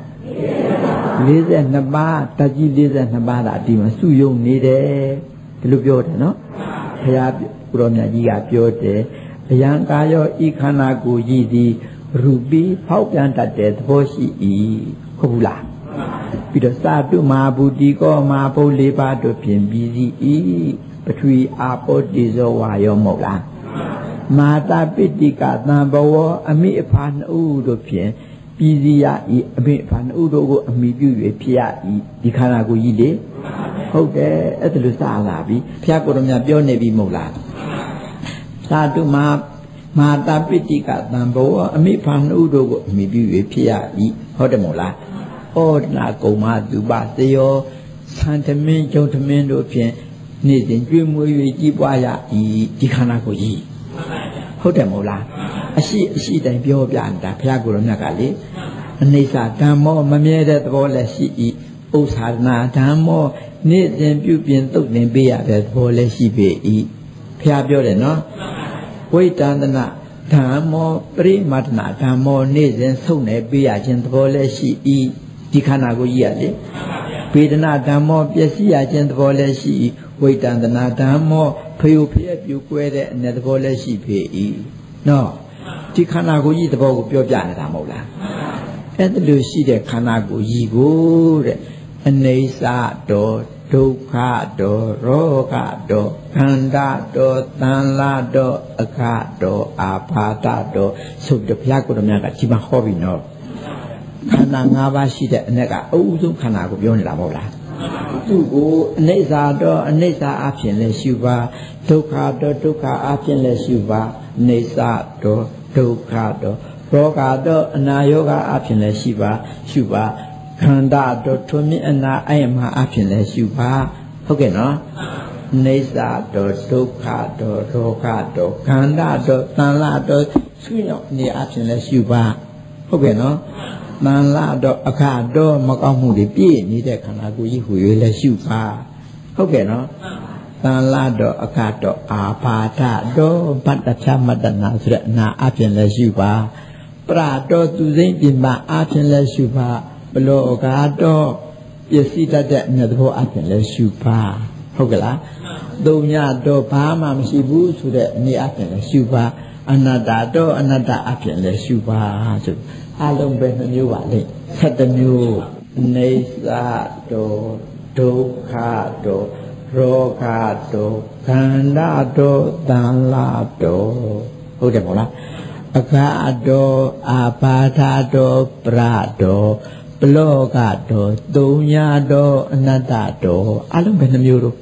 42ပါးတကြီး42ပါးဒါဒီမှာစုယုံနေတယ်ဒီလိုပြောတယ်နော်ဘုရားကိုရောမြတ်ကြီးကပြောတယ်အယံကာယောဤခန္ဓာကိုယ်ကြီးသည်ရူပီဖောက်ပြန်တတ်တဲ့သဘောရှိ၏ဟုတ်ဘူးလားပြီးတော့စာတုမဟာဘူတိကောမဟာဘုတ်၄ပါးတို့ဖြင့်ပြည်စည်း၏ပထဝီအာဘောတေဇောဝါယောမဟုတ်လားမာတာပိတိကသံဘဝအမိအဖာနှစ်ဦးတို့ဖြင့်ပြည်စည်းရ၏အမိအဖာနှစ်ဦးတို့ကိုအမိပြု၍ဖြစ်ရ၏ဒီခန္ဓာကိုယ်ကြီးလေဟုတ်တယ်အဲ့ဒါလို့စလာပြီဘုရားကိုယ်တော်မြတ်ပြောနေပြီမဟုတ်လားသာတုမာတာပိတိကသံဘဝအမိဖာနှစ်ဦးတို့ကိုအမိပြု၍ဖြစ်ရ၏ဟုတ်တယ်မဟုတ်လားဩဒနာကုံမသူပသယောသံသမင်းကျုံသမင်းတို့ဖြင့်နေ့စဉ်ကျွေးမွေး၍ကြီးပွားရ၏ဒီခန္ဓာကိုယ်ကြီးဟုတ်တယ်မဟုတ်လားအရှိတိုင်းပြောပြနေတာဘုရားကိုယ်တော်မြတ်ကလေအနိစ္စဓမ္မောမမြဲတဲ့သဘောလည်းရှိ၏ဥစ္စာနာဓမ္မောနေ့စဉ်ပြုပြင်သုတ်သင်ပေးရတဲ့သဘောလည်းရှိပေ၏ဘုရားပြောတယ်နော်ဝိတန္တနာဓမ္မောပရိမတ္တနာဓမ္မောနေ့စဉ်ဆုံးနေပေးရခြင်းသဘောလည်းရှိ၏ဒီခန္ဓာကိုယ်ကြီးရလေဝေဒနာဓမ္မောပျက်စီးရခြင်းသဘောလည်းရှိ၏ဝိတန္တနာဓမ္မောဖျုတ်ဖျက်ပြူကွဲတဲ့အနေသဘောလည်းရှိပေ၏နော်ဒီခန္ဓာကိုယ်ကြီးသဘောကိုပြောပြနေတာမဟုတ်လားအဲ့ဒါလိုရှိတဲ့ခန္ဓာကိုယ်ကြီးကိုတဲ့အနေစာတော်ဒုက္ခတော်ရောဂတော်ခန္ဓာတော်သံလာတော်အခတော်အာဘာတတော်ဆိုတဲ့ဘုရားကိုယ်တော်မြတ်ကဒီမှာဟောပြီးနော်ခန္ဓာ၅ပါးရှိတဲ့အ ਨੇ ကအဥဆုံးခန္ဓာကိုပြောနေတာမဟုတ်လားသူ့ကိုအနေစာတော်အနေစာအဖြစ်လည်းရှုပါဒုက္ခတော်ဒုက္ခအဖြစ်လည်းရှုပါအနေစာတော်ဒုက္ခတော်ရောဂတော်အနာယောဂအဖြစ်လည်းရှုပါခန္ဓာတော်ထွမြင့်အနာအယမအဖြစ်လည်းရှုပါဟုတ်ကဲ့နော်နေစာတော်ဒုက္ခတော်ရောဂတော်ခန္ဓာတော်သံလာတော်ဆွေးရောက်နေအဖြစ်လည်းရှုပါဟုတ်ကဲ့နော်သံလာတော်အခတော်မကောင်းမှုတွေပြည့်နေတဲ့ခန္ဓာကိုယ်ကြီးဟူ၍လည်းရှုပါဟုတ်ကဲ့နော်သံလာတော်အခတော်အာဘာဒတော်ဗတ္တချမတ္တနာဆိုတဲ့အနာအဖြစ်လည်းရှုပါပရတော်သူစိမ့်ပြင်ပါအဖြစ်လည်းရှုပါဘလောကတော့ပစ္စည်းတတ်တဲ့အမြတ်သဘောအဖြစ်လဲရှုပါဟုတ်ကလားသုံးညတော့ဘာမှမရှိဘူးဆိုတဲ့အနေအဖြစ်လဲရှုပါအနတ္တတော့အနတ္တအဖြစ်လဲရှုပါဆိုအလုံးပဲနှမျိုးပါလေ7မျိုးနေစာတော့ဒုက္ခတော့ရောဂတော့ခန္ဓာတော့သံလာတော့ဟုတ်တယ်မဟုတ်လားအခါတော့အာဘာဓာတော့ပရတော့ပလောကတော်သုံးညာတော်အနတ္တတော်အလုံးပဲနှမျိုးတော့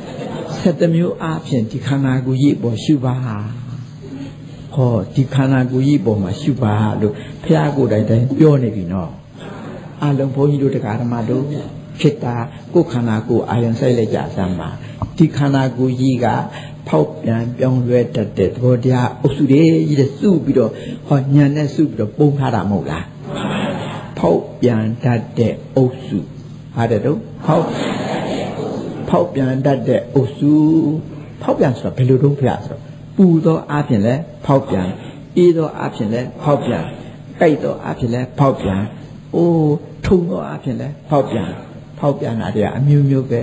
7မျိုးအပြင်ဒီခန္ဓာကိုယ်ကြီးပေါ်ရှုပါဟောဒီခန္ဓာကိုယ်ကြီးပေါ်မှာရှုပါလို့ဘုရားကိုယ်တိုင်တိုင်ပြောနေပြီနော်အလုံးဘုန်းကြီးတို့တရားဓမ္မတို့ဖြစ်တာကိုယ်ခန္ဓာကိုယ်အာယုံဆိုင်လိုက်ကြစမ်းပါဒီခန္ဓာကိုယ်ကြီးကဖောက်ပြန်ပြောင်းလဲတတ်တဲ့သဘောတရားအုပ်စုတွေကြီးတဲ့စုပြီးတော့ဟောညံနဲ့စုပြီးတော့ပုံထားတာမဟုတ်လားဖောက်ပြန်တတ်တဲ့အုပ်စုဟာတဲ့တော့ဖောက်ပြန်တတ်တဲ့အုပ်စုဖောက်ပြန်ဆိုတာဘယ်လိုတော့ဖျားဆိုတော့ပူသောအဖြစ်လဲဖောက်ပြန်အေးသောအဖြစ်လဲဖောက်ပြန်ကြိုက်သောအဖြစ်လဲဖောက်ပြန်အိုးထုံသောအဖြစ်လဲဖောက်ပြန်တာတွေကအမျိုးမျိုးပဲဥ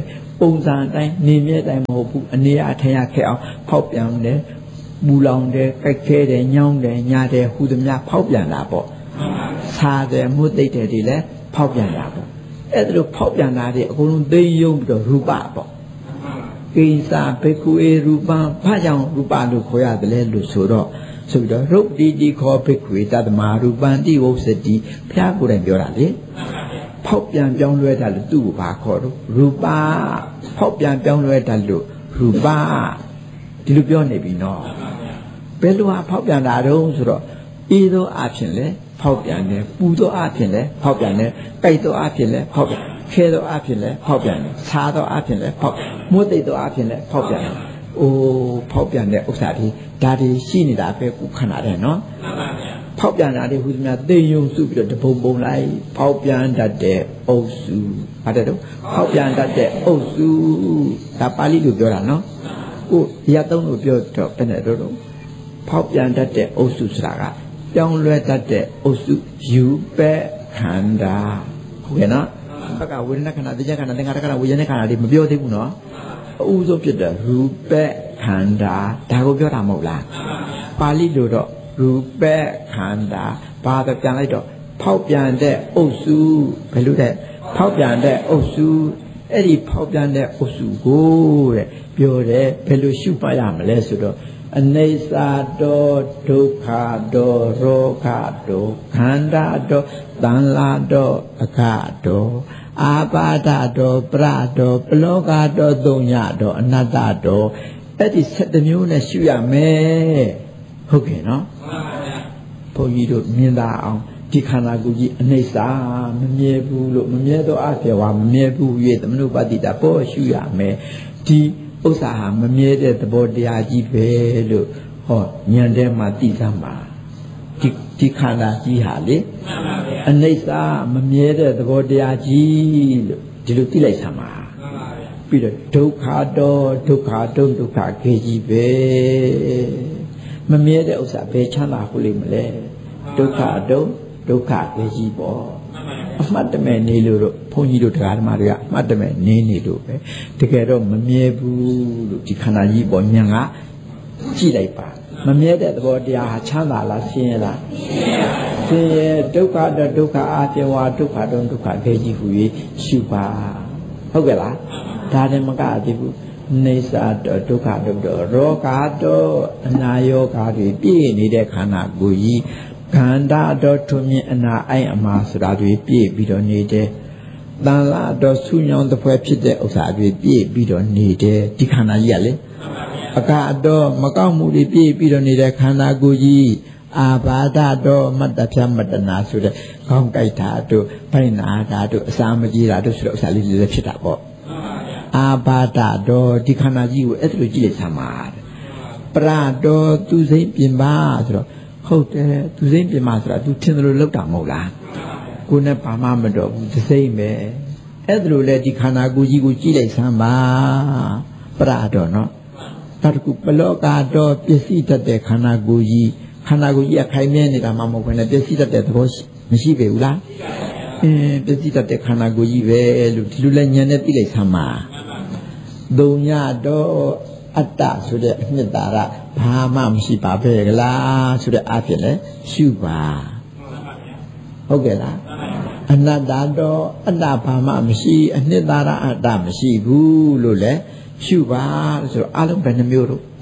ပုံစံအတိုင်းနေမြဲတိုင်းမဟုတ်ဘူးအနေအထင်ရခဲ့အောင်ဖောက်ပြန်တယ်မူလောင်တယ်ကြိုက်ခဲတယ်ညောင်းတယ်ညာတယ်ဟူသမျှဖောက်ပြန်တာပေါ့စားတယ်မှုသိတဲ့တွေလည်းဖောက်ပြန်တာပေါ့အဲ့ဒါလိုဖောက်ပြန်တာတွေအကုန်လုံးသိယုံပြီးတော့ရူပပေါ့ကိစ္စဘိက္ခုဧရူပံဘာကြောင့်ရူပလို့ခေါ်ရတယ်လဲလို့ဆိုတော့ဆိုပြီးတော့ရုပ်တိတိခောဘိက္ခုတတမရူပံတိဝုစတိဘုရားကိုယ်တိုင်ပြောတာလေဖောက်ပြန်ပြောင်းလဲတာလို့သူ့ကိုဘာခေါ်တော့ရူပဖောက်ပြန်ပြောင်းလဲတာလို့ရူပဒီလိုပြောနေပြီနော်ဘယ်လိုဟာဖောက်ပြန်တာတုံးဆိုတော့ဤသောအဖြစ်လဲဖောက်ပြန်တယ်ပူသောအဖြစ်လဲဖောက်ပြန်တယ်ကြိုက်သောအဖြစ်လဲဖောက်ပြန်ခဲသောအဖြစ်လဲဖောက်ပြန်တယ်ဆားသောအဖြစ်လဲဖောက်မွတ်သိသောအဖြစ်လဲဖောက်ပြန်တယ်အိုးဖောက်ပြန်တဲ့ဥစ္စာဒီဒါတွေရှိနေတာပဲခုခဏတည်းနော်ဖောက်ပြန်တာတွေဟူသမျှသိယုံစုပြီးတော့တပုံပုံလိုက်ဖောက်ပြန်တတ်တဲ့အုပ်စုပါတယ်တော့ဖောက်ပြန်တတ်တဲ့အုပ်စုဒါပါဠိလိုပြောတာနော်ကိုရသုံးလို့ပြောတော့ဘယ်နဲ့တော့ဖောက်ပြန်တတ်တဲ့အုပ်စုဆိုတာကပြောင်းလဲတတ်တဲ့အုပ်စုယူပဲခန္ဓာဟုတ်ကဲ့နော်ဘက်ကဝေဒနာခန္ဓာတရားခန္ဓာသင်္ခါရခန္ဓာဝိညာဉ်ခန္ဓာတွေမပြောသေးဘူးနော်အဥဆုံးဖြစ်တဲ့ရူပခန္ဓာဒါကိုပြောတာမဟုတ်လားပါဠိလိုတော့ရူပခန္ဓာဘာတော့ပြန်လိုက်တော့ဖောက်ပြန်တဲ့အုပ်စုဘယ်လိုလဲဖောက်ပြန်တဲ့အုပ်စုအဲ့ဒီဖောက်ပြန်တဲ့အုပ်စုကိုတဲ့ပြောတယ်ဘယ်လိုရှုမှတ်ရမလဲဆိုတော့အနိစ္စတောဒုက္ခတောရောဂတောခန္ဓာတောသံလာတောအခတောအာပါဒတောပရတောပလောကတောသုံးညတောအနတ္တတောအဲ့ဒီ7မျိုးနဲ့ရှုရမယ်ဟုတ်ကဲ့နော်ဘုန်းကြီးတို့မြင်သာအောင်ဒီခန္ဓာကိုယ်ကြီးအနိစ္စမမြဲဘူးလို့မမြဲတော့အပြေဝါမမြဲဘူး၍သမနုပတိတာပေါ်ရှုရမယ်ဒီဥစ္စာဟာမမြဲတဲ့သဘောတရားကြီးပဲလို့ဟောဉာဏ်ထဲမှာသိသမှာဒီခန္ဓာကြီးဟာလေအနိစ္စမမြဲတဲ့သဘောတရားကြီးလို့ဒီလိုသိလိုက်သမှာပြီးတော့ဒုက္ခတော့ဒုက္ခတုံးဒုက္ခခေကြီးပဲမမြဲတဲ့ဥစ္စာဘယ်ချမ်းသာဟုတ်လိမ့်မလဲဒုက္ခတုံးဒုက္ခခေကြီးပေါ့အမှတ်တမဲ့နေလို့တော့ဘုန်းကြီးတို့တရားဓမ္မတွေကအမှတ်တမဲ့နေလို့ပဲတကယ်တော့မမြဲဘူးလို့ဒီခန္ဓာကြီးပေါ်ဉာဏ်ကကြည့်လိုက်ပါမမြဲတဲ့သဘောတရားဟာချမ်းသာလားဆင်းရဲလားဆင်းရဲဒုက္ခတော့ဒုက္ခအပြေဝါဒုက္ခတော့ဒုက္ခခေကြီးဟူ၍ရှုပါဟုတ်ကဲ့လားဒါလည်းမကသေးဘူးနေစာတော့ဒုက္ခတော့ရောဂါတော့အနာယောဂါတွေပြည့်နေတဲ့ခန္ဓာကိုယ်ကြီးခန္ဓာတော့ထွမြင်အနာအိုင်အမှားဆိုတာတွေပြည့်ပြီးတော့နေတယ်တန်လာတော့ဆူညောင်းတစ်ဖွဲဖြစ်တဲ့ဥစ္စာတွေပြည့်ပြီးတော့နေတယ်ဒီခန္ဓာကြီးကလေအကတော့မကောက်မှုတွေပြည့်ပြီးတော့နေတဲ့ခန္ဓာကိုယ်ကြီးအာဘာဒတော့မတ္တဖြမတ္တနာဆိုတဲ့ခေါင်းကြိုက်တာတို့ဘိုင်နာတာတို့အစာမကြီးတာတို့ဆိုတဲ့ဥစ္စာလေးတွေဖြစ်တာပေါ့အာဘာဒတော့ဒီခန္ဓာကြီးကိုအဲ့လိုကြည့်လိုက်သမှာပရတော့သူစိမ့်ပြင်ပါဆိုတော့ဟုတ်တယ်သူစိမ့်ပြင်ပါဆိုတာ तू ထင်တယ်လို့လောက်တာမဟုတ်လားကိုယ်နဲ့ဘာမှမတော်ဘူးသူစိမ့်ပဲအဲ့ဒါလိုလေဒီခန္ဓာကိုယ်ကြီးကိုကြည့်လိုက်စမ်းပါပရတော့နော်နောက်တစ်ခုပလောကတော့ပစ္စည်းတတ်တဲ့ခန္ဓာကိုယ်ကြီးကခိုင်မြဲနေတာမှမဟုတ်ဘဲနဲ့ပစ္စည်းတတ်တဲ့သဘောမရှိပေဘူးလားပစ္စည်းတတ်တဲ့ခန္ဓာကိုယ်ကြီးပဲလို့ဒီလိုလဲဉာဏ်နဲ့သိလိုက်စမ်းပါသုံးညတော့အတ္တဆိုတဲ့အနှစ်သာရဘာမှမရှိပါပဲကလားဆိုတဲ့အဖြစ်လဲရှုပါဟုတ်ကဲ့လားအနတ္တတော့အတ္တဘာမှမရှိအနှစ်သာရအတ္တမရှိဘူးလို့လဲရှုပါဆိုတော့အလုံးဘယ်နှမျိုးတို့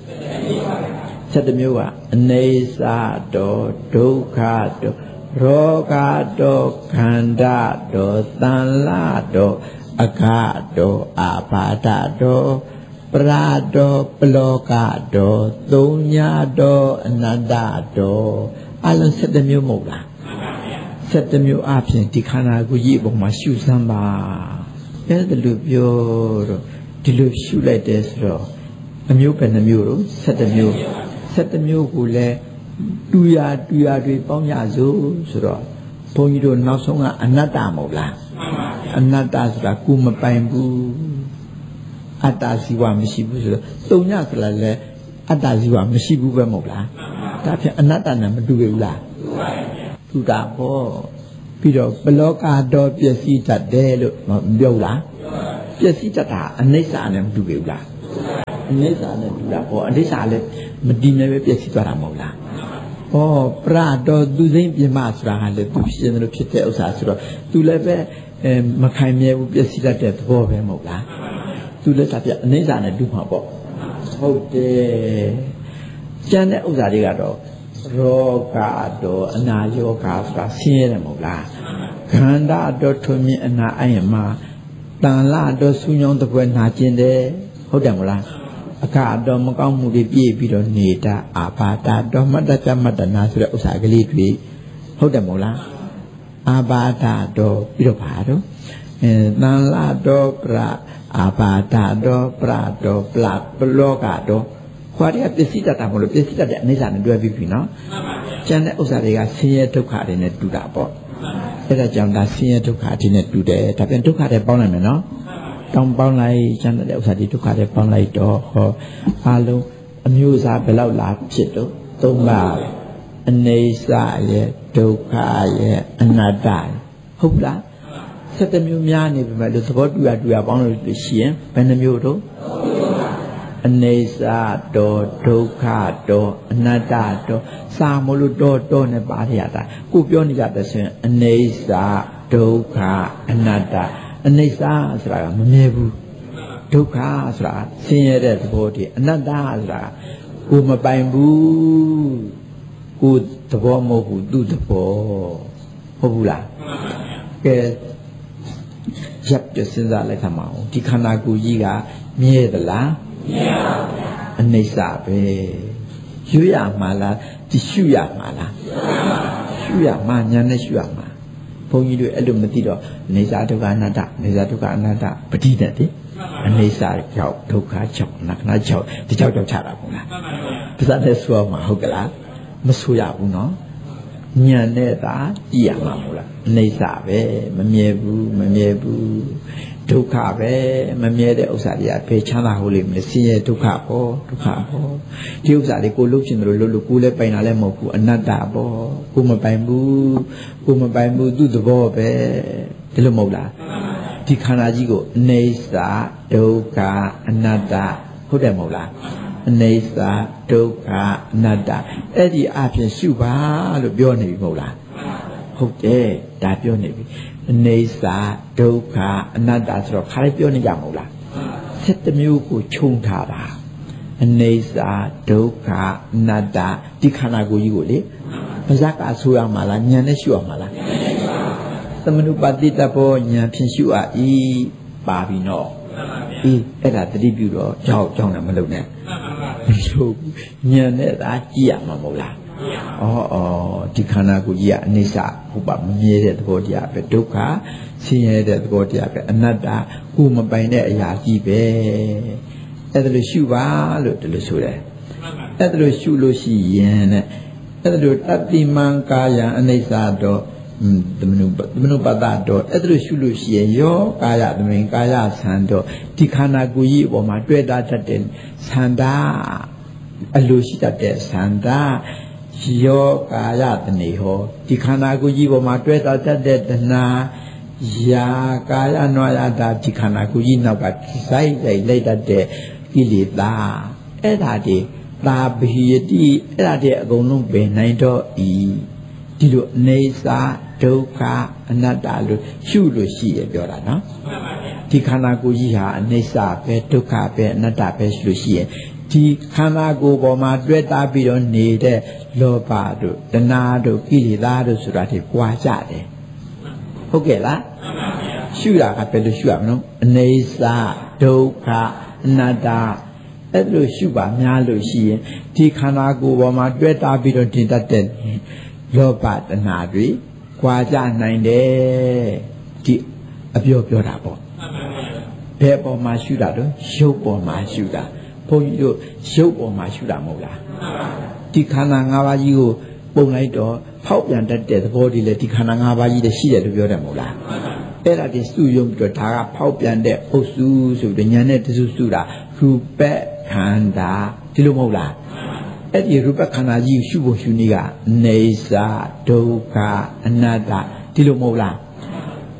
7မျိုးကအနေစာတော့ဒုက္ခတော့ရောဂတော့ခန္ဓာတော့သံလာတော့အခတော့အာဘာဒတော့ပရတော့ပလောကတော့သုံးညတော့အနတ္တတော့အလုံး7မျိုးမဟုတ်လား7မျိုးအပြင်ဒီခန္ဓာကိုယ်ကြီးအပေါ်မှာရှုစမ်းပါအဲ့ဒါလိုပြောတော့ဒီလိုရှုလိုက်တယ်ဆိုတော့အမျိုးပဲနှမျိုးတော့7မျိုးကိုလည်းတူရတွေပေါင်းရစို့ဆိုတော့ဘုန်းကြီးတို့နောက်ဆုံးကအနတ္တမဟုတ်လားအနတ္တဆိုတာကိုမပိုင်ဘူးအတ္တဇီဝမရှိဘူးဆိုတော့သုံးညဆိုတာလည်းအတ္တဇီဝမရှိဘူးပဲမဟုတ်လားဒါဖြင့်အနတ္တနဲ့မတူဘူးလားတူတာပေါ့ပြီးတော့ဘလောကတော့ပျက်စီးတတ်တယ်လို့မပြောလားပျက်စီးတတ်တာအနိစ္စနဲ့မတူဘူးလားအနိစ္စနဲ့တူတာဟောအနိစ္စလည်းမတည်မြဲပဲပျက်စီးသွားတာမဟုတ်လားဟောပရတော်သူစိမ့်ပြမဆိုတာကလည်းသူဖြစ်တယ်လို့ဖြစ်တဲ့ဥစ္စာဆိုတော့သူလည်းပဲမခိုင်မြဲဘူးပျက်စီးတတ်တဲ့သဘောပဲမဟုတ်လားသူလည်းဒါပြအနိစ္စနဲ့တူမှာပေါ့ဟုတ်တယ်ကျန်တဲ့ဥစ္စာတွေကတော့ရောဂတော့အနာယောဂဆိုတာဆင်းရဲတယ်မဟုတ်လားခန္ဓာတော့ထွမြင်အနာအယမတန်လာတော့ဆူညောင်းတပွဲနာကျင်တယ်ဟုတ်တယ်မလားအခါတော့မကောင်းမှုတွေပြည့်ပြီးတော့နေတာအာဘာတာတော့မတ္တမတ္တနာဆိုတဲ့ဥစ္စာကလေးတွေဟုတ်တယ်မဟုတ်လားအာဘာတာတော့ပြီးတော့ဘာတော့တန်လာတော့ပရအာဘာတာတော့ပရတော့ပလောကတော့ခွာရပစ္စည်းတတ်တာမလို့ပစ္စည်းတတ်တဲ့အနိစ္စနဲ့တွဲပြီးပြီနော်ကျန်တဲ့ဥစ္စာတွေကဆင်းရဲဒုက္ခတွေနဲ့တူတာပေါ့အဲ့ဒါကြောင့်ဒါဆင်းရဲဒုက္ခတွေနဲ့တူတယ်ဒါပြန်ဒုက္ခတွေပေါင်းနိုင်မယ်နော်တောင်းပေါင်းလိုက်ကျန်တဲ့ဥစ္စာတွေဒုက္ခတွေပေါင်းလိုက်တော့ဟောအားလုံးအမျိုးအစားဘယ်လောက်လာဖြစ်တော့သုံးပါအနေစာရဲ့ဒုက္ခရဲ့အနတ္တဟုတ်လား7မျိုးများနေပြီမဲ့လို့သဘောတူရပေါင်းလို့ရှိရင်ဘယ်နှမျိုးတော့အနေစာတော့ဒုက္ခတော့အနတ္တတော့စာမလို့တော့နဲ့ပါရတာကိုပြောနေကြတဲ့ဆိုရင်အနေစာဒုက္ခအနတ္တအနေစာဆိုတာကမမြဲဘူးဒုက္ခဆိုတာဆင်းရဲတဲ့သဘောတည်းအနတ္တဆိုတာကိုမပိုင်ဘူးကိုသဘောမဟုတ်ဘူးသူ့သဘောဟုတ်ဘူးလားကဲရပ်ပြစဉ်းစားလိုက်ခါမအောင်ဒီခန္ဓာကိုယ်ကြီးကမြဲသလားမြဲပါဘူးအနိစ္စပဲရွရမှာလားဒီရှုရမှာလားရှုရမှာညာနဲ့ရှုရမှာဘုန်းကြီးတို့အဲ့လိုမသိတော့အနေစာဒုက္ခအနတ္တအနေစာဒုက္ခအနတ္တပဋိသတ်တိအနေစာကြောင့်ဒုက္ခကြောင့်နခဏကြောင့်ဒီကြောင့်ချတာပေါ့လားပါဇာနဲ့ဆိုမှာဟုတ်ကလားမဆိုရဘူးနော်ညံနဲ့သာကြည့်ရမှာမို့လားအနေစာပဲမမြဲဘူးဒုက္ခပဲမမြဲတဲ့ဥစ္စာတွေကဖေးချမ်းသာဟုတ်လိမ့်မယ်ဆင်းရဲဒုက္ခပေါ့ဒီဥစ္စာတွေကိုလှုပ်ရှင်တယ်လို့ကိုယ်လည်းပိုင်တာလည်းမဟုတ်ဘူးအနတ္တပေါ့ကိုမပိုင်ဘူးသူ့သဘောပဲဒီလိုမဟုတ်လားဒီခန္ဓာကြီးကိုအနေစာဒုက္ခအနတ္တဟုတ်တယ်မဟုတ်လားအနေစာဒုက္ခအနတ္တအဲ့ဒီအဖြစ်ရှုပါလို့ပြောနေပြီမဟုတ်လားဟုတ်တယ်ဒါပြောနေပြီအနေစာဒုက္ခအနတ္တဆိုတော့ခါလေးပြောနေကြမဟုတ်လား7မျိုးကိုခြုံထားတာအနေစာဒုက္ခအနတ္တဒီခန္ဓာကိုယ်ကြီးကိုလေပါဇက်ကဆိုရမှာလားဉာဏ်နဲ့ရှုရမှာလားသမနုပါတိတဘောဉာဏ်ဖြင့်ရှုဤပါပြီနော်အဲ့ဒါတတိပြုတော့ကြောက်တယ်မလုပ်နဲ့မလုပ်ဉာဏ်နဲ့သာကြည့်ရမှာမဟုတ်လားဒီခန္ဓာကိုယ်ကြီးကအနိစ္စဟုတ်ပါမမြဲတဲ့သဘောတရားပဲဒုက္ခဆင်းရဲတဲ့သဘောတရားပဲအနတ္တကိုမပိုင်တဲ့အရာကြီးပဲအဲ့ဒါလို့ရှုပါလို့ဒီလိုဆိုတယ်အဲ့ဒါလို့ရှုလို့ရှိရင်တဲ့အဲ့ဒါလို့တတိမံကာယံအနိစ္စတော့သမနုပတ္တတော့အဲ့ဒါလို့ရှုလို့ရှိရင်ယောကာယသမင်ကာယဆံတော့ဒီခန္ဓာကိုယ်ကြီးအပေါ်မှာတွေ့တာတတ်တဲ့ဆန္ဒအလိုရှိတတ်တဲ့ဆန္ဒယောကာယတနေဟောဒီခန္ဓာကိုယ်ကြီးပေါ်မှာတွေ့တာတတ်တဲ့တဏှာယာကာယနွာယတာဒီခန္ဓာကိုယ်ကြီးနောက်ကစိုက်လိုက်တတ်တဲ့ကိလေသာအဲ့ဒါတွေသာဘိယတိအဲ့ဒါတွေအကုန်လုံးပင်နိုင်တော့ဤဒီလိုအနေစာဒုက္ခအနတ္တလို့ရှုလို့ရှိရပြောတာနော်ဒီခန္ဓာကိုယ်ကြီးဟာအနေစာပဲဒုက္ခပဲအနတ္တပဲရှုလို့ရှိရဒီခန္ဓာကိုယ်ပေါ်မှာတွေ့တာပြီးတော့နေတဲ့လောဘတို့တဏှာတို့ကိလေသာတို့ဆိုတာတွေပွားကြတယ်ဟုတ်ကဲ့လားရှုတာကဘယ်လိုရှုရမလဲအနေစာဒုက္ခအနတ္တအဲ့လိုရှုပါများလို့ရှိရင်ဒီခန္ဓာကိုယ်ပေါ်မှာတွေ့တာပြီးတော့တင်တတ်တဲ့လောဘတဏှာတွေကြွားကြနိုင်တယ်ဒီအပြောတာပေါ့ဘယ်ပေါ်မှာရှုတာတော့ရုပ်ပေါ်မှာရှုတာဘုန်းကြီးတို့ရုပ်ပေါ်မှာရှုတာမဟုတ်လားဒီခန္ဓာ၅ပါးကြီးကိုပုံလိုက်တော့ဖောက်ပြန်တတ်တဲ့သဘောဒီလေဒီခန္ဓာ၅ပါးကြီးတည်းရှိတယ်လို့ပြောတယ်မဟုတ်လားအဲ့ဒါဒီစုယုံပြီးတော့ဒါကဖောက်ပြန်တဲ့အုပ်စုဆိုပြီးဉာဏ်နဲ့တစုစုတာရူပခန္ဓာဒီလိုမဟုတ်လားအဲ့ဒီရူပခန္ဓာကြီးရှုဖို့ရှုနည်းကနေစာဒုက္ခအနတ္တဒီလိုမဟုတ်လား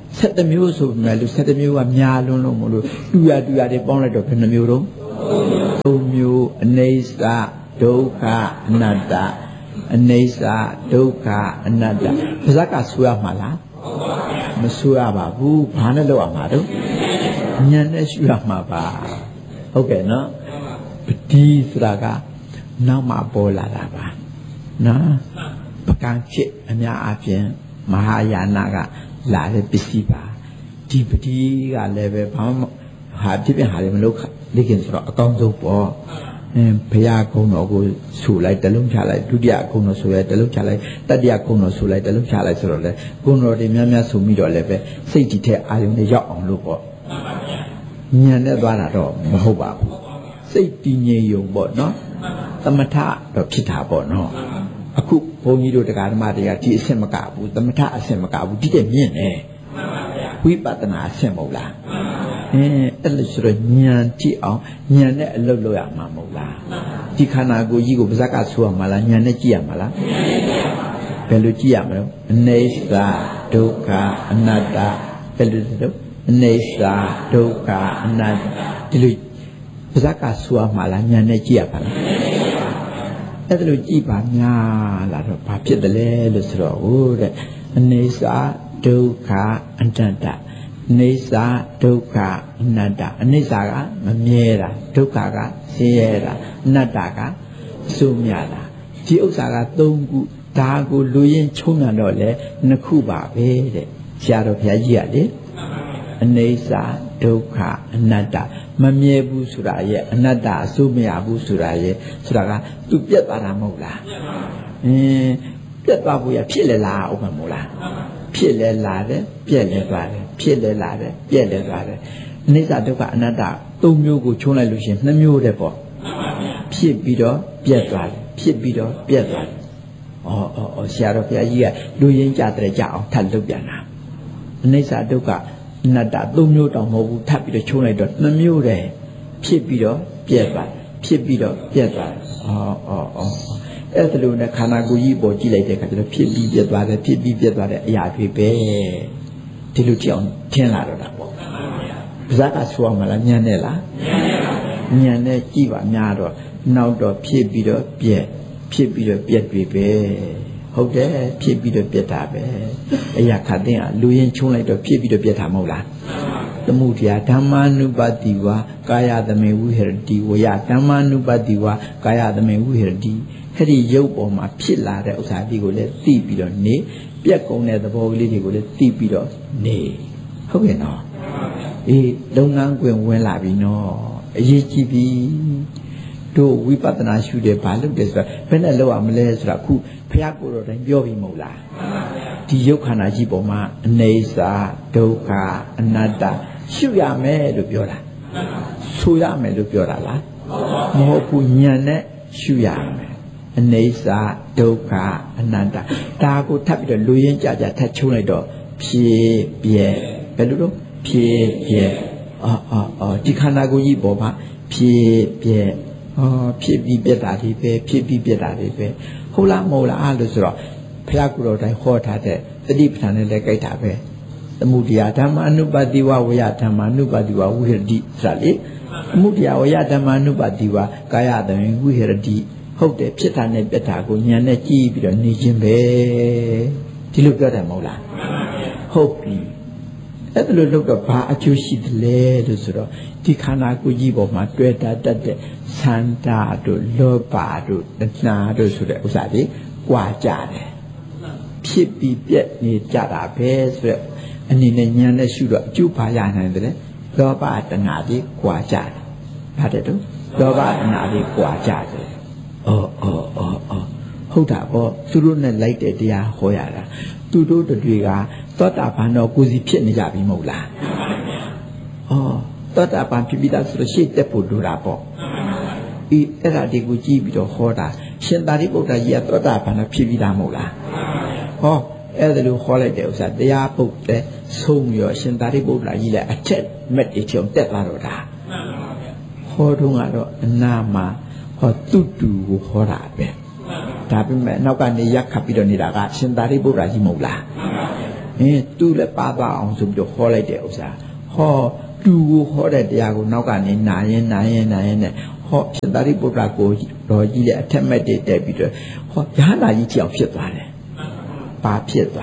ဆက်တမျိုးဆိုမှလို့ဆက်တမျိုးကများလုံးလုံးမလို့တူရတွေပေါင်းလိုက်တော့ဘယ်နှမျိုးတော့သုံးမျိုးအနိစ္စဒုက္ခအနတ္တအနိစ္စဒုက္ခအနတ္တပါဇက်ကဆိုရမှာလားမဆိုရပါဘူးဘာနဲ့လောက်ရမှာတော့ဉာဏ်နဲ့ရှုရမှာပါဟုတ်ကဲ့နော်ပတိဆိုတာကနောက်မှပေါ်လာတာပါနော်ပကံချစ်အများအပြားမဟာယာနကလာတဲ့ပစ္စည်းပါဒီပတိကလည်းပဲဘာမှဟာဖြစ်ပြန်ဟာလည်းမလုပ်လိခင်ဆိုတော့အကောင်းဆုံးပေါ့ဘုရားကုံတော်ကိုဆူလိုက်တလုံးချလိုက်ဒုတိယကုံတော်ဆူလိုက်တလုံးချလိုက်တတိယကုံတော်ဆူလိုက်တလုံးချလိုက်ဆိုတော့လေကုံတော်တွေများများဆူပြီးတော့လည်းပဲစိတ်ကြည်တဲ့အာယုန်တွေရောက်အောင်လို့ပေါ့ဉာဏ်နဲ့သွားတာတော့မဟုတ်ပါဘူးစိတ်တည်ငြိမ်ယုံပေါ့နော်သမထတော့ဖြစ်တာပေါ့နော်အခုဘုန်းကြီးတို့တရားဓမ္မတွေကဒီအဆင့်မကဘူးသမထအဆင့်မကဘူးဒီတဲ့မြင့်နေဝိပဿနာအဆင့်မဟုတ်လားအဲ့လိုဆိုတော့ဉာဏ်ကြည့်အောင်ဉာဏ်နဲ့အလုပ်လုပ်ရမှာမဟုတ်လားဒီခန္ဓာကိုယ်ကြီးကိုပါဇက်ကဆိုရမှာလားဉာဏ်နဲ့ကြည့်ရမှာလားဘယ်လိုကြည့်ရမလဲအနိစ္စဒုက္ခအနတ္တဘယ်လိုဆိုအနိစ္စဒုက္ခအနတ္တဒီလိုပါဇက်ကဆိုရမှာလားဉာဏ်နဲ့ကြည့်ရပါလားအဲ့ဒါလိုကြည့်ပါများလာတော့ဘာဖြစ်တယ်လဲလို့ဆိုတော့ဟုတ်တဲ့အနိစ္စဒုက္ခအနတ္တနေစာဒုက္ခအနတ္တအနိစ္စကမမြဲတာဒုက္ခကဆင်းရဲတာအနတ္တကစိုးမြတာဒီဥစ္စာက၃ခုဒါကိုလူရင်းချုံးတော့လေနှစ်ခုပါပဲတဲ့ဆရာတော်ဘုရားကြီးကလေအနိစ္စဒုက္ခအနတ္တမမြဲဘူးဆိုတာရဲ့အနတ္တအစိုးမရဘူးဆိုတာရဲ့ဆိုတာကသူပြတ်သွားတာမဟုတ်လားပြတ်သွားဖို့ရဖြစ်လေလားဥပမာမို့လားဖြစ်လဲလာတယ်ပြက်လဲသွားတယ်ဖြစ်လဲလာတယ်ပြက်လဲသွားတယ်အနိစ္စဒုက္ခအနတ္တ၃မျိုးကိုချုံးလိုက်လို့ရှိရင်၂မျိုးတည်းပေါ့ဖြစ်ပြီးတော့ပြက်သွားတယ်ဖြစ်ပြီးတော့ပြက်သွားတယ်ဆရာတော်ဘုရားကြီးကလူရင်းကြတဲ့ကြအောင်ထပ်လုပ်ပြန်တာအနိစ္စဒုက္ခအနတ္တ၃မျိုးတောင်မဟုတ်ဘူးထပ်ပြီးတော့ချုံးလိုက်တော့၂မျိုးတည်းဖြစ်ပြီးတော့ပြက်သွားဖြစ်ပြီးတော့ပြက်သွားအဲ့ဒါလိုနဲ့ခန္ဓာကိုယ်ကြီးပေါ်ကြည့်လိုက်တဲ့အခါကျတော့ဖြစ်ပြီးပြတ်သွားတယ်ဖြစ်ပြီးပြတ်သွားတဲ့အရာတွေပဲဒီလိုကြည့်အောင်ထင်လာတော့တာပေါ့ပါဇက်ကဆိုရမှာလားညံနဲ့လားညံနဲ့ကြည့်ပါများတော့နောက်တော့ဖြစ်ပြီးတော့ပြက်ဖြစ်ပြီးတော့ပြက်တွေပဲဟုတ်တယ်ဖြစ်ပြီးတော့ပြက်တာပဲအရာခတ်တဲ့လူရင်းချုံးလိုက်တော့ဖြစ်ပြီးတော့ပြက်တာမဟုတ်လားသမုဒယဓမ္မာနုပတိဝါကာယသမေဝိဟရတိဝယဓမ္မာနုပတိဝါကာယသမေဝိဟရတိအဲ့ဒီရုပ်ပေါ်မှာဖြစ်လာတဲ့ဥစ္စာဒီကိုလည်းသိပြီးတော့နေပြက်ကုန်တဲ့သဘောကလေးတွေကိုလည်းသိပြီးတော့နေဟုတ်ကဲ့နော်အေးလုပ်ငန်းခွင်ဝင်လာပြီနော်အရေးကြီးပြီတို့ဝိပဿနာရှုတယ်ဘာလုပ်တယ်ဆိုတာဘယ်နဲ့လုပ်ရမလဲဆိုတာခုဘုရားကိုယ်တော်တိုင်ပြောပြီးမဟုတ်လားဒီရုပ်ခန္ဓာကြီးပေါ်မှာအနိစ္စဒုက္ခအနတ္တရှုရမယ်လို့ပြောတာဆိုရမယ်လို့ပြောတာလားမဟုတ်ဘူးဉာဏ်နဲ့ရှုရမယ်အနိစ္စဒုက္ခအနတ္တဒါကိုထပ်ပြီးတော့လူရင်းကြကြထပ်ချုံးလိုက်တော့ဖြစ်ပြဲဘယ်လိုတော့ဖြစ်ပြဲဒီခန္ဓာကိုယ်ကြီးပေါ်မှာဖြစ်ပြဲဖြစ်ပြီးပြတ်တာတွေပဲဖြစ်ပြီးပြတ်တာတွေပဲဟုတ်လားမဟုတ်လားလို့ဆိုတော့ဘုရားကိုယ်တော်တိုင်ဟောထားတဲ့သတိပဋ္ဌာန်နဲ့လည်းကြိုက်တာပဲသမုဒယဓမ္မာနုပတိဝဝယဓမ္မာနုပတိဝဝိဟရတိဆိုတာလေသမုဒယဝယဓမ္မာနုပတိဝကာယတံဝိဟရတိဟုတ်တယ်ဖြစ်တာနဲ့ပြတ်တာကိုဉာဏ်နဲ့ကြည့်ပြီးတော့နေခြင်းပဲဒီလိုပြောတယ်မဟုတ်လားဟုတ်ပြီအဲ့ဒါလိုလုပ်တော့ဘာအကျိုးရှိသလဲလို့ဆိုတော့ဒီခန္ဓာကိုယ်ကြီးပေါ်မှာတွေ့တာတတ်တဲ့သန္တာတို့လောဘတို့တဏှာတို့ဆိုတဲ့ဥစ္စာတွေကြွားကြတယ်ဖြစ်ပြီးပြက်နေကြတာပဲဆိုတော့အနေနဲ့ဉာဏ်နဲ့ရှုတော့အကျိုးဘာရနိုင်တယ်လဲလောဘတဏှာတွေကြွားကြတယ်ဘာတဲ့တော့လောဘတဏှာတွေကြွားကြတယ်ဟုတ်တာပေါ့သူတို့နဲ့လိုက်တဲ့တရားဟောရတာသူတို့တွေကသောတာပန်တော့ကိုယ်စီဖြစ်နေကြပြီမဟုတ်လားသောတာပန်ဖြစ်ပြီးသားဆိုတော့ရှေ့တက်ဖို့လိုတာပေါ့အဲ့ဒါဒီကိုကြည့်ပြီးတော့ဟောတာရှင်သာရိပုတ္တရာကြီးကသောတာပန်တော့ဖြစ်ပြီးသားမဟုတ်လားအဲ့ဒါလိုဟောလိုက်တဲ့ဥစ္စာတရားပုတ်တဲ့ဆုံးရောရှင်သာရိပုတ္တရာကြီးလည်းအထက်မက်တွေချုံတက်လာတော့တာဟောတော့ကတော့အနာမှာတူတူကိုဟောတာပဲဒါပေမဲ့နောက်ကနေရက်ခတ်ပြီးတော့နေတာကရှင်သာရိပုတ္တရာကြီးမဟုတ်လား tu le papa on so do ho like de usa ho tu ho de tia ko nok ka ni na yin ne ho Santari Buddha ko ro ji de athet met de tet pi do ho yahana ji jiao phit twa de ba phit twa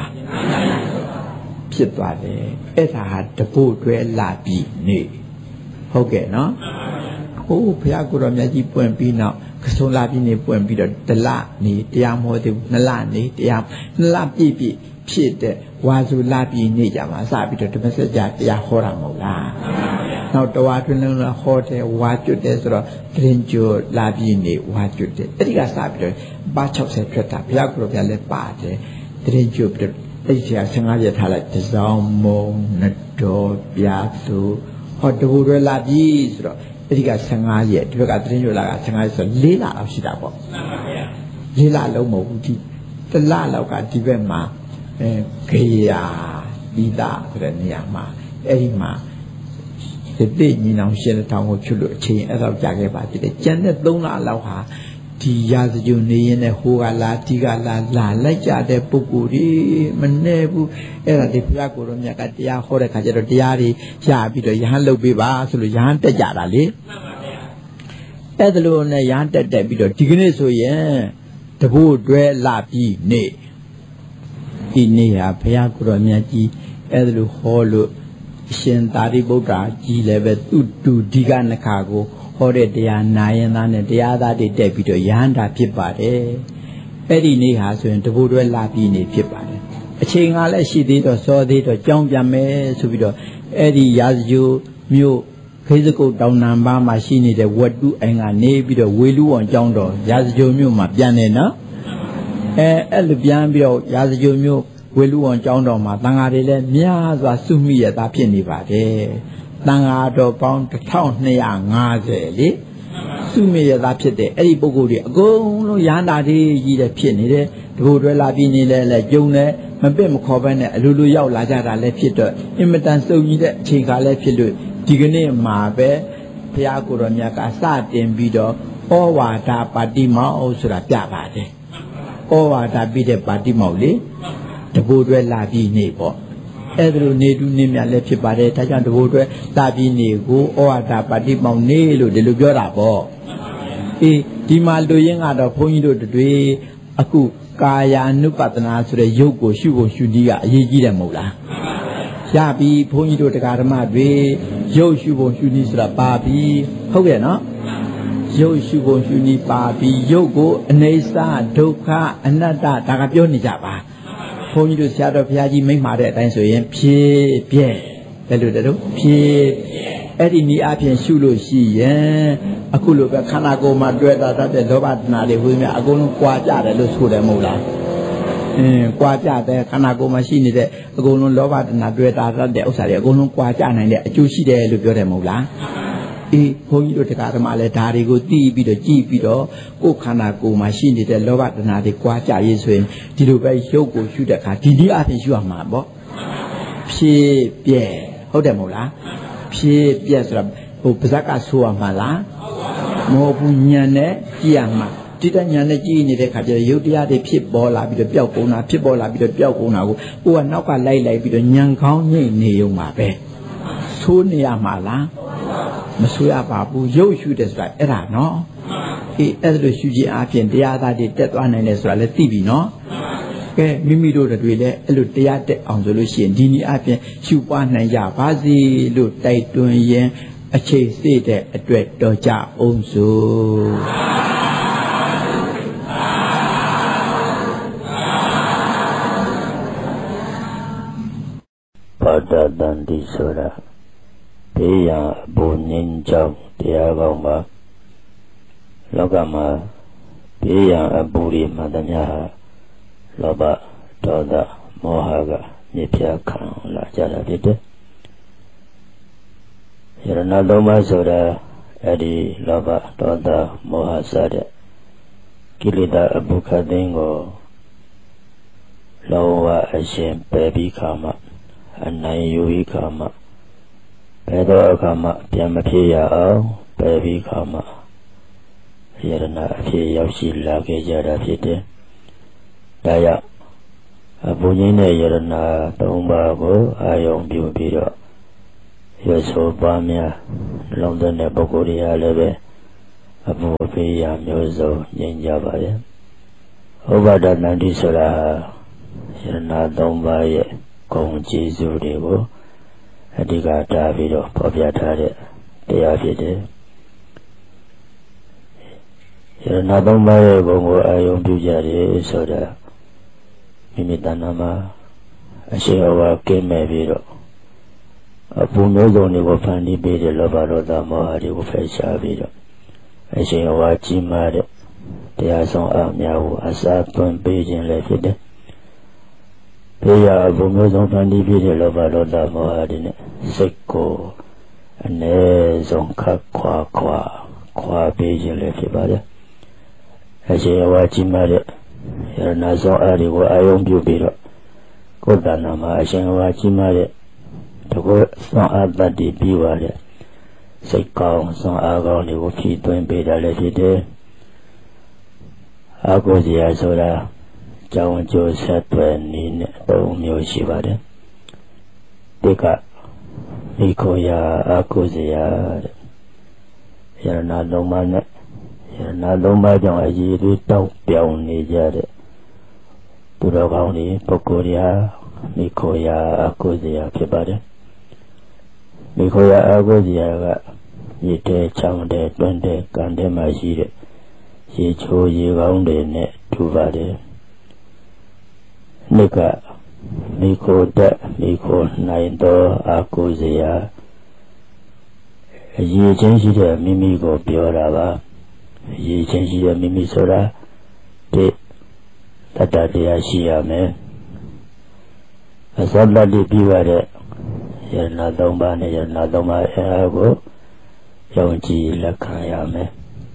phit twa de ai tha ha tabo twai la pi niဟုတ်ကဲ့နော်ဟိုဘုရားကိုယ်တော်မြတ်ကြီးပွင့်ပြီးနောက်ကဆုံးလာပြီးနေပွင့်ပြီးတော့တလနေတရားမဟောသေးဘူး2လနေတရား2လပြည့်ဖြစ်တဲ့ဝါစုလာပြီးနေကြမှာစပြီးတော့ဓမ္မစကြာတရားဟောတာမဟုတ်လားနောက်တဝါတွင်လုံးဟောတဲ့ဝါကျွတ်တဲ့ဆိုတော့ဂရင်ကျိုလာပြီးနေဝါကျွတ်တဲ့အဲ့ဒီကစပြီးတော့ပါ60ထွက်တာဘုရားကိုယ်တော်မြတ်လည်းပါတယ်ဂရင်ကျိုပြီးတော့အဲ့ဒီ15ရက်ထားလိုက်တစောင်းမုံနတော်ပြာသူဟောတဘူတွေလာပြီးဆိုတော့အဲ့ဒီက15ရက်ဒီဘက်ကသတင်းကြလာက15ရက်ဆို4လလောက်ရှိတာပေါ့မှန်ပါဗျာ4လလုံးမဟုတ်ဘူးဒီ1လလောက်ကဒီဘက်မှာခေယာဒီတာဆိုတဲ့နေရာမှာအဲ့ဒီမှာဒီတိညီနောင်ရှင်းတောင်ကိုဖြစ်လို့အချိန်အဲ့တော့ကြာခဲ့ပါသေးတယ်ကျန်တဲ့3လလောက်ဟာဒီရာဇဂုနေရင်နဲ့ဟိုကလာဒီကလာလိုက်ကြတဲ့ပုဂ္ဂိုလ်တွေမနေဘူးအဲ့ဒါဒီဘုရားကိုယ်တော်မြတ်ကတရားဟောတဲ့ခါကျတော့တရားတွေရပြီးတော့ယဟန်လုပ်ပေးပါဆိုလို့ယဟန်တက်ကြတာလေမှန်ပါဗျာအဲ့ဒါလို့နဲ့ယဟန်တက်ပြီးတော့ဒီကနေ့ဆိုရင်တဘို့တွဲလာပြီးနေဒီနေ့ဟာဘုရားကိုယ်တော်မြတ်ကြီးအဲ့ဒါလို့ဟောလို့ရှင်သာရိပုတ္တရာကြီးလည်းပဲသူတူဒီကနခါကိုဟောတဲ့တရားနာရင်သားနဲ့တရားသားတွေတက်ပြီးတော့ယဟန္တာဖြစ်ပါတယ်အဲ့ဒီနေ့ဟာဆိုရင်တဘိုးတွဲလာပြီးနေဖြစ်ပါတယ်အချိန်ကလည်းရှိသေးတော့စောသေးတော့ကြောင်းပြန်မယ်ဆိုပြီးတော့အဲ့ဒီရာဇဂုမြို့ခေစကုတ်တောင်နံပါမှာရှိနေတဲ့ဝတ္တုအိမ်ကနေပြီးတော့ဝေလူဝံကျောင်းတော်ရာဇဂုမြို့မှာပြန်နေနော်အဲ့လိုပြန်ပြီးတော့ရာဇဂုမြို့ဝေလူဝံကျောင်းတော်မှာတန်ဃာတွေလည်းများစွာစုမိရတာဖြစ်နေပါတယ်တန်ဃာတော်ပေါင်း1250လေစုမိရတာဖြစ်တဲ့အဲ့ဒီပုဂ္ဂိုလ်တွေအကုန်လုံးရဟန္တာတွေကြီးတဲ့ဖြစ်နေတယ်တဘို့တွဲလာပြီးနေလဲကျုံတယ်မပစ်မခေါ်ဘဲနဲ့အလိုလိုရောက်လာကြတာလည်းဖြစ်တော့အင်မတန်စုံကြီးတဲ့အချိန်ခါလည်းဖြစ်လို့ဒီကနေ့မှာပဲဘုရားကိုယ်တော်မြတ်ကစတင်ပြီးတော့ဩဝါဒပါတိမောက်ဆိုတာပြပါတယ်ဩဝါဒပြီးတဲ့ပါတိမောက်လေတဘို့တွဲလာပြီးနေပေါ့အဲ့ဒါလိုနေတူနေမြလည်းဖြစ်ပါတယ်ဒါကြောင့်တဘို့တွဲလာပြီးနေကိုဩဝါဒပါတိမောက်နေလို့ဒီလိုပြောတာပေါ့အေးဒီမှာလူရင်းကတော့ဘုန်းကြီးတို့တွေအခုကာယ ानु ပတနာဆိုတဲ့ရုပ်ကိုရှုဖို့ရှုနည်းကအရေးကြီးတယ်မဟုတ်လားရပြီဘုန်းကြီးတို့တရားဓမ္မတွေရုပ်ရှုဖို့ရှုနည်းဆိုတာပါပြီဟုတ်ကဲ့နော်ရုပ်ရှုဖို့ရှုနည်းပါပြီရုပ်ကိုအနိစ္စဒုက္ခအနတ္တဒါကပြောနေကြပါဘုန်းကြီးတို့ဆရာတော်ဘုရားကြီးမိန့်မှာတဲ့အတိုင်းဆိုရင်ဖြည့်ပြဲတယ်လို့တို့ဖြည့်အဲ့ဒီနည်းအပြင်ရှုလို့ရှိရင်အခုလိုပဲခန္ဓာကိုယ်မှာတွေ့တာတတ်တဲ့လောဘတဏှာတွေဝိညာဉ်အကုန်လုံးကြွားကြတယ်လို့ဆိုတယ်မဟုတ်လားကြွားကြတဲ့ခန္ဓာကိုယ်မှာရှိနေတဲ့အကုန်လုံးလောဘတဏှာတွေ့တာတတ်တဲ့ဥစ္စာတွေအကုန်လုံးကြွားကြနိုင်တဲ့အကျိုးရှိတယ်လို့ပြောတယ်မဟုတ်လားအေးဘုန်းကြီးတို့တရားဓမ္မလည်းဒါတွေကိုသိပြီးတော့ကြည့်ပြီးတော့ကိုယ်ခန္ဓာကိုယ်မှာရှိနေတဲ့လောဘတဏှာတွေကြွားကြရေးဆိုရင်ဒီလိုပဲရုပ်ကိုရှုတဲ့အခါဒီနည်းအပြင်ရှုရမှာပေါ့ဖြည့်ပြဲဟုတ်တယ်မဟုတ်လားဖြည့်ပြဲဆိုတာဟိုပါဇက်ကဆိုရမှာလားမဟုတ်ဘူးဉာဏ်နဲ့ကြည့်ရမှာတိတ္တဉာဏ်နဲ့ကြည့်နေတဲ့ခါကျရုပ်တရားတွေဖြစ်ပေါ်လာပြီးတော့ပျောက်ကုန်တာဖြစ်ပေါ်လာပြီးတော့ပျောက်ကုန်တာကိုကိုကနောက်ကလိုက်ပြီးတော့ဉာဏ်ကောင်းညိတ်နေုံပါပဲဆိုးနေရမှာလားမဆိုးရပါဘူးရုပ်ရှုတယ်ဆိုတာအဲ့ဒါနော်အေးအဲ့ဒါလိုရှုခြင်းအပြင်တရားသားတွေတက်သွားနိုင်တယ်ဆိုတာလည်းသိပြီနော်ကဲမိမိတို့တွေလည်းအဲ့လိုတရားတက်အောင်ဆိုလို့ရှိရင်ဒီနည်းအပြင်ရှုပွားနိုင်ကြပါစေလို့တိုက်တွန်းရင်အချိန်စေ့တဲ့အတွက်တော်ကြအောင်စို့ပါဒတန်တိဆိုတာဘေးရန်အပူငြိမ်းချမ်းတရားကောင်းပါလောကမှာဘေးရန်အပူတွေမှန်သမျှဟာလောဘဒေါသမောဟကမြစ်ဖြာခံလာကြတာဖြစ်တယ်ယရဏသုံးပါးဆိုတာအဲ့ဒီလောဘဒေါသမောဟစတဲ့ကိလေသာအပူခတ်သိမ်းကိုလောဘအရှင်ပယ်ပြီးခါမှအနိုင်ယူပြီးခါမှဘယ်တော့အခါမှပြန်မဖြစ်ရအောင်ပယ်ပြီးခါမှယရဏအဖြစ်ရောက်ရှိလာခဲ့ကြတာဖြစ်တယ်ဒါကြောင့်ဘုန်းကြီးနဲ့ယရနာသုံးပါးကိုအာယုံပြုပြီးတော့ရဆိုပါများလုံးသွင်းတဲ့ပုဂ္ဂိုလ်တွေအားလည်းပဲအဘိုးဖေးရမျိုးစုံညင်ကြပါရဲ့ဥပါဒတန္တိဆိုတာယရနာသုံးပါးရဲ့ဂုဏ်ကျေးဇူးတွေကိုအဓိကထားပြီးတော့ဖော်ပြထားတဲ့တရားဖြစ်တယ်ယရနာသုံးပါးရဲ့ဂုဏ်ကိုအာယုံပြုကြတယ်ဆိုတာမိမိတဏ္ဍာမှာအရှိအဝါကင်းမဲ့ပြီးတော့အပူမျိုးစုံတွေကိုဖန်တီးပေးတဲ့လောဘဒေါသမောဟတွေကိုဖယ်ရှားပြီးတော့အရှိအဝါကြီးမားတဲ့တရားဆောင်အများကိုအစာသွင်းပေးခြင်းလည်းဖြစ်တယ်။ဘေးရအပူမျိုးစုံဖန်တီးပေးတဲ့လောဘဒေါသမောဟတွေနဲ့စိတ်ကိုအ ਨੇ ဆုံးခတ်ခွာပေးခြင်းလည်းဖြစ်ပါတယ်။အရှိအဝါကြီးမားတဲ့ယရနာဆောင်အားတွေကိုအာယုံပြုပြီးတော့ကိုယ်တဏ္ဍာမှာအရှင်ဝါကြီးမားတဲ့တကောဆောင်အားတတ်တည်ပြီးပါတဲ့စိတ်ကောင်းဆောင်အားကောင်းတွေကိုဖြည့်သွင်းပေးတာလည်းဖြစ်တယ်အာကိုစရာဆိုတာကြောင်းကျိုးဆက်သွယ်နည်းနဲ့သုံးမျိုးရှိပါတယ်ဒီကမိခိုရာအာကိုစရာတဲ့ယရနာလုံးမနဲ့ယရနာသုံးပါးကြောင့်အရေးတွေတောက်ပြောင်နေကြတဲ့သူတော်ကောင်းတွေပုဂ္ဂိုလ်ရာမိခိုရာအကုဇရာဖြစ်ပါတယ်မိခိုရာအကုဇရာကရေတဲချောင်းတဲတွန်းတဲကန်တဲမှာရှိတဲ့ရေချိုးရေကောင်းတွေနဲ့ထူပါတယ်နိကမိခိုတက်မိခိုနိုင်သောအကုဇရာအရေးချင်းရှိတဲ့မိမိကိုပြောတာပါအရေးချင်းရှိတဲ့မိမိဆိုတာဒီတတ္တတရားရှိရမယ်အစတ္တတိပြီးပါတဲ့ယရနာသုံးပါးနဲ့ယရနာသုံးပါးအားကိုယုံကြည်လက်ခံရမယ်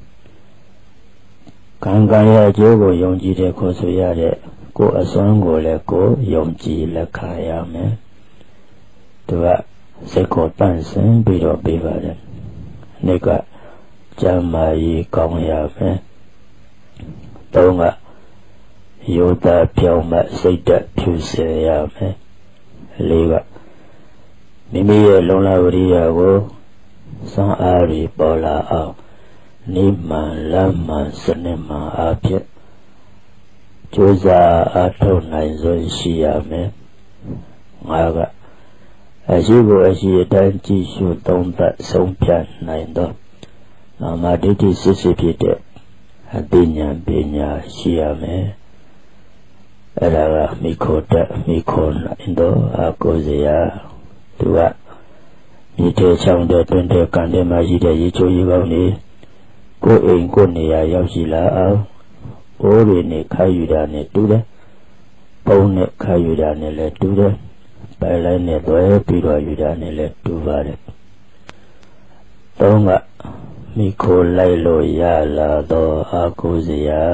ကံကံရဲ့အကျိုးကိုယုံကြည်တဲ့ခေါ်ဆိုရတဲ့ကိုယ်အစွမ်းကိုလည်းကိုယ်ယုံကြည်လက်ခံရမယ်သူကစိတ်ကိုတန့်စင်ပြီးတော့ပြီးပါတယ်နေ့ကကျမ်းမာရေးကောင်းရမယ်သုံးကယောတာပြောင်းမှစိတ်တက်ဖြူစင်ရမယ်လေးကမိမိရဲ့လုံလဝရိယကိုစွမ်းအားရပေါ်လာအောင်နိမ္မာန်လမ်းမှန်စနစ်မှန်အားဖြင့်ကြိုးစားအားထုတ်နိုင်စွမ်းရှိရမယ်ငါကအရှိကိုအရှိအတိုင်းကြည့်ရှုသုံးသပ်ဆုံးဖြတ်နိုင်သောနာမဒိဋ္ဌိစစ်စစ်ဖြစ်တဲ့အသိဉာဏ်ပညာရှိရမယ်အဲ့ဒါကမိခိုတက်မိခိုနိုင်သောအကုဇရာသူကမိတေချောင်းတဲ့တွင်တဲ့ကံတဲ့မှာရှိတဲ့ရေချိုးရေကောင်းနေကိုယ်အိမ်ကိုယ်နေရာရောက်ရှိလာအောင်အိုးတွေနဲ့ခါယူတာနဲ့တူတယ်ပုံနဲ့ခါယူတာနဲ့လည်းတူတယ်ပိုင်လိုက်နဲ့တွဲပြီးတော့ယူတာနဲ့လည်းတူပါတယ်သုံးကမိခိုလိုက်လို့ရလာသောအကုဇရာ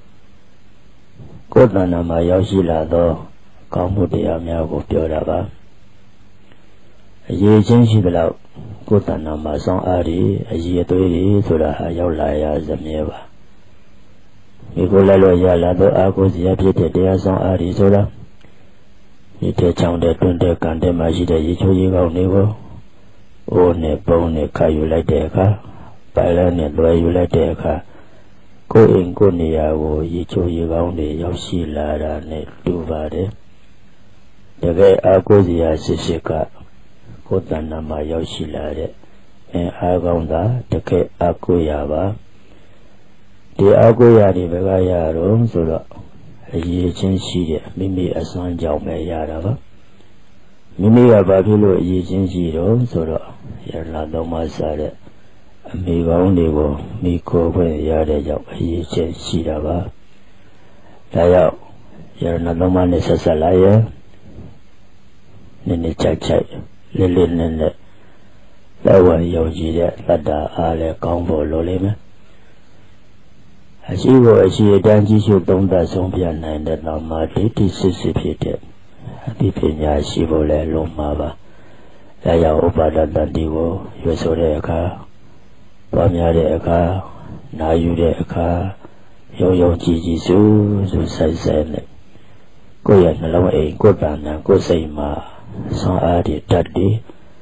ကိုယ်တဏ္ဍာမှာရောက်ရှိလာသောကောင်းမှုတရားများကိုပြောတာပါအရေးချင်းရှိသလောက်ကိုယ်တဏ္ဍာမှာဆောင်းအားတွေအရေးအသွေးတွေဆိုတာဟာရောက်လာရစမြဲပါမိခိုလိုက်လို့ရလာသောအကုဇရာဖြစ်တဲ့တရားဆောင်းအားတွေဆိုတာဒီတဲ့ချောင်းတဲ့တွန်းတဲ့ကန်တဲ့မှာရှိတဲ့ရေချိုးရေကောင်းတွေကိုအိုးနဲ့ပုံနဲ့ခါယူလိုက်တဲ့အခါပိုင်လိုက်နဲ့လွယ်ယူလိုက်တဲ့အခါကိုယ်အိမ်ကိုယ်နေရာကိုရေချိုးရေကောင်းတွေရောက်ရှိလာတာနဲ့တူပါတယ်တကယ်အာကိုဇရာစစ်စစ်ကကိုယ်တဏ္ဍာမှာရောက်ရှိလာတဲ့အားကောင်းတာတကယ်အာကိုရပါဒီအာကိုရတွေဘယ်ကရတော့ဆိုတော့အရေးချင်းရှိတဲ့မိမိအစွမ်းကြောင့်ပဲရတာပါမိမိကဘာဖြစ်လို့အရေးချင်းရှိတော့ဆိုတော့ရလာတော့မှစားတဲ့အမိကောင်းတွေကိုမိခိုခွင့်ရတဲ့ကြောင့်အရေးချင်းရှိတာပါဒါကြောင့်ရနာတော့မှနဲ့ဆက်ဆက်လိုက်ရဲ့နည်းနည်းချိုက်လေးလေးနည်းနည်းတော့ဝယုံကြည်တဲ့တတ္တအားလည်းကောင်းဖို့လိုလိမ့်မယ်အရှိကိုအရှိအတန်းကြီးရှုသုံးသပ်ဆုံးပြနိုင်တဲ့နောက်မှာဒိဋ္ဌိစစ်စစ်ဖြစ်တဲ့အသိပညာရှိဖို့လည်းလုံးမှာပါ။ဒါကြောင့်ဥပါဒတ္တိကိုရွေးဆိုတဲ့အခါပွားများတဲ့အခါနာယူတဲ့အခါယုံယုံကြည်ကြည်စူးစိုက်စိုက်နဲ့ကိုယ့်ရဲ့နှလုံးအိမ်ကိုယ်တဏ္ဍာကိုယ်စိတ်မှာဆွမ်းအားတွေတတ်တယ်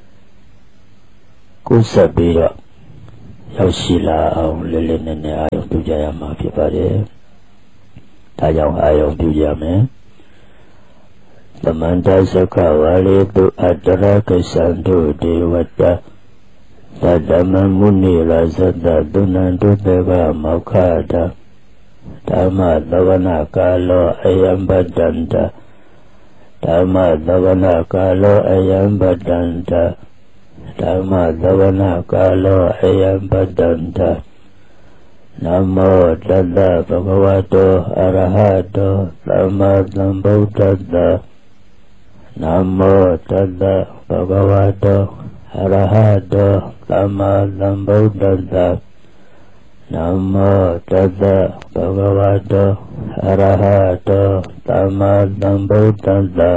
ကိုယ်ဆက်ပြီးတော့ရောက်ရှိလာအောင်လေးလေးနက်နက်အာရုံပြုကြရမှာဖြစ်ပါတယ်ဒါကြောင့်အာရုံပြုကြမယ်သမန္တသက္ခဝါလေတုအတ္တရကိစ္ဆံတုဒေဝတ္တသတ္တမမုနိရာဇတ္တသုဏန္တုတေကမောက္ခတဓမ္မသဝနာကာလောအယံပတ္တန္တဓမ္မသဝနာကာလောအယံပတ္တန္တဓမ္မသဝနာကာလောအယံပတ္တန္တနမောတတ္တဘဂဝတောအရဟတောသမ္မာသမ္ဗုဒ္ဓတ္တနမောတတ္တဘဂဝတောအရဟတောသမ္မာသမ္ဗုဒ္ဓတ္တနမောတတ္တဘဂဝတောအရဟတောသမ္မာသမ္ဗုဒ္ဓတ္တ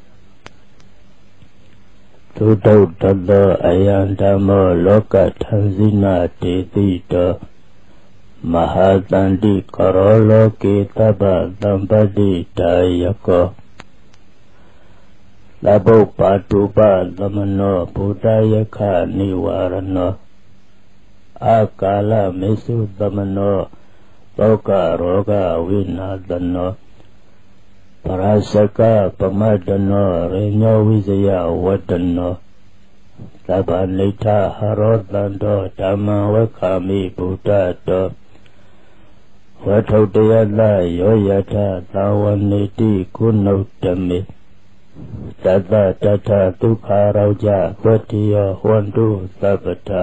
သုတ္တုတ္တအယံဓမ္မောလောကထံစိနာတေတိတောမဟာတန္တိကရောလောကေတပ္ပသံပတိတာယကောသဗ္ဗပါတုပသမနောဘုဒ္ဓယခနိဝရဏောအာကာလမေစုသမနောသောကရောဂဝိနာသနောပရစကပမတ္တနောရေညောဝိဇယဝတ္တနောသဗ္ဗနိဋ္ဌဟရောတန္တောဓမ္မဝက္ခာမိဗုဒ္ဓတောဝဋ္ထုတယတယောယထသာဝနေတိကုဏုတ္တမေတတတထဒုက္ခရောကြဝတ္တိယဟွန္တုသဗ္ဗတာ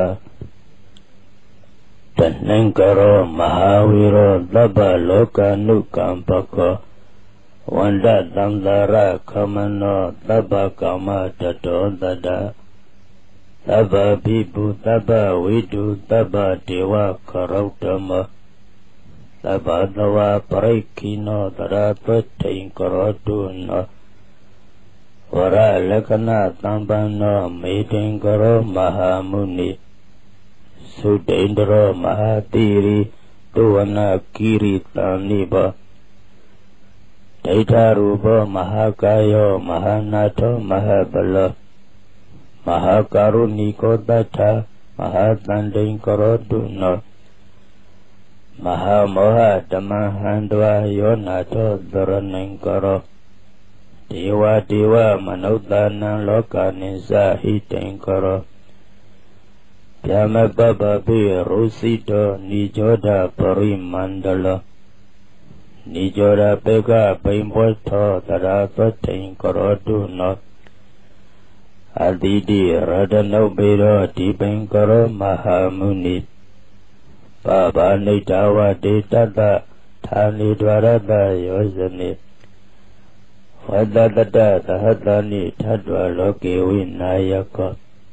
တဏ္ဍကရောမဟာဝီရောသဗ္ဗလောကနုကံပကောဝန္ဒသံသာရခမနောသဗ္ဗကာမတတောတတသဗ္ဗဘိဗုသဗ္ဗဝိတုသဗ္ဗဒေဝခရုတ္တမသဗ္ဗသဝပရိခိနောတရပတိံကရောတုနောဝရလက္ခဏသံပန္နောမေတိံကရောမဟာမုနိသုတိန္ဒရောမဟာတိရိတုဝနာကိရိတံနိဘောဒိဋ္ဌရူပောမဟာကာယောမဟာနာထောမဟာပလောမဟာကာရုဏိကောတထမဟာတန္တိံကရောတုနောမဟာမောဟဓမ္မဟံတဝါယောနာထောသရဏံကရောဒေဝဒေဝမနုဿာနံလောကနိစ္စဟိတံကရောဗျမပပပိရုစိတောနိကြောဒပရိမန္တလောနိကြောဒပေကပိံဘောထောတရာသတိံကရောတုနောအတိတိရတနုပေရောဒီပိံကရောမဟာမုနိပဗာနိတဝတေတတဌာနိဒွါရတယောဇနိဝတ္တတတသဟတနိထတ္တဝလောကေဝိနာယကော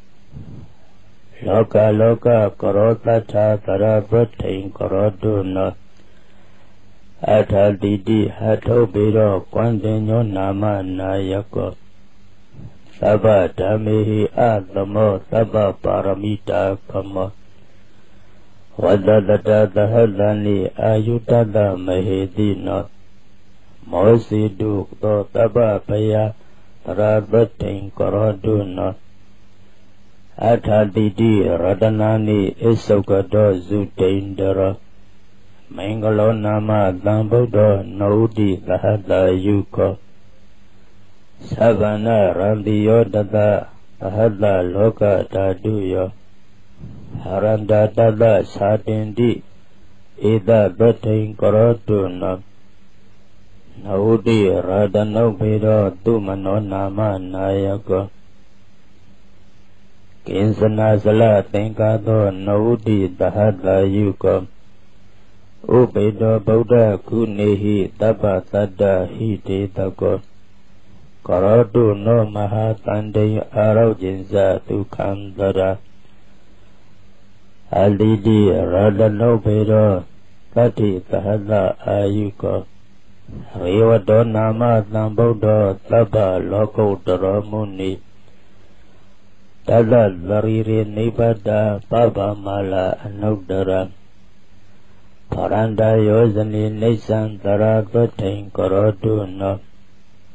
လောကလောကကရောတထသရပတိံကရောတုနောအထာတိတိဟထုပေရောကွန္တေညောနာမနာယကောသဗ္ဗဓမ္မေဟိအသမောသဗ္ဗပါရမိတာကမောဝတ္တတတသဟတနိအာယုတတမဟေတိနောမောစီတုသောသဗ္ဗပယသရပတိံကရောတုနောအထာတိတိရတနာနိဣသုကတောဇုတိန္ဒရောမင်္ဂလောနာမသံဗုဒ္ဓနောဥတိသဟတယုခောသဗ္ဗနာရန္တိယောတတသဟတလောကဓာတုယောဟရန္တာတတသာတင်တိဧတပတိံကရောတုနောနောဥတိရတနုဘေရောသူမနောနာမနာယကောကိဉ္စနာစလသင်္ကာသောနောဥတိသဟတယုကောဥပေတောဗုဒ္ဓကုနေဟိတပ္ပသတ္တဟိတေတကောကရောတုနောမဟာတန္တေအာရောကျင်္စဒုက္ခံတရာအလိတိရတနုဘေရောတတ္တိသဟတအာယုကောရေဝတောနာမသံဗုဒ္ဓသဗ္ဗလောကုတ္တရောမုနိတတသရိရေနိဗ္ဗတာပပမာလာအနုတ္တရပရန္တယောဇနိနေသံတရာပတိံကရောတုနော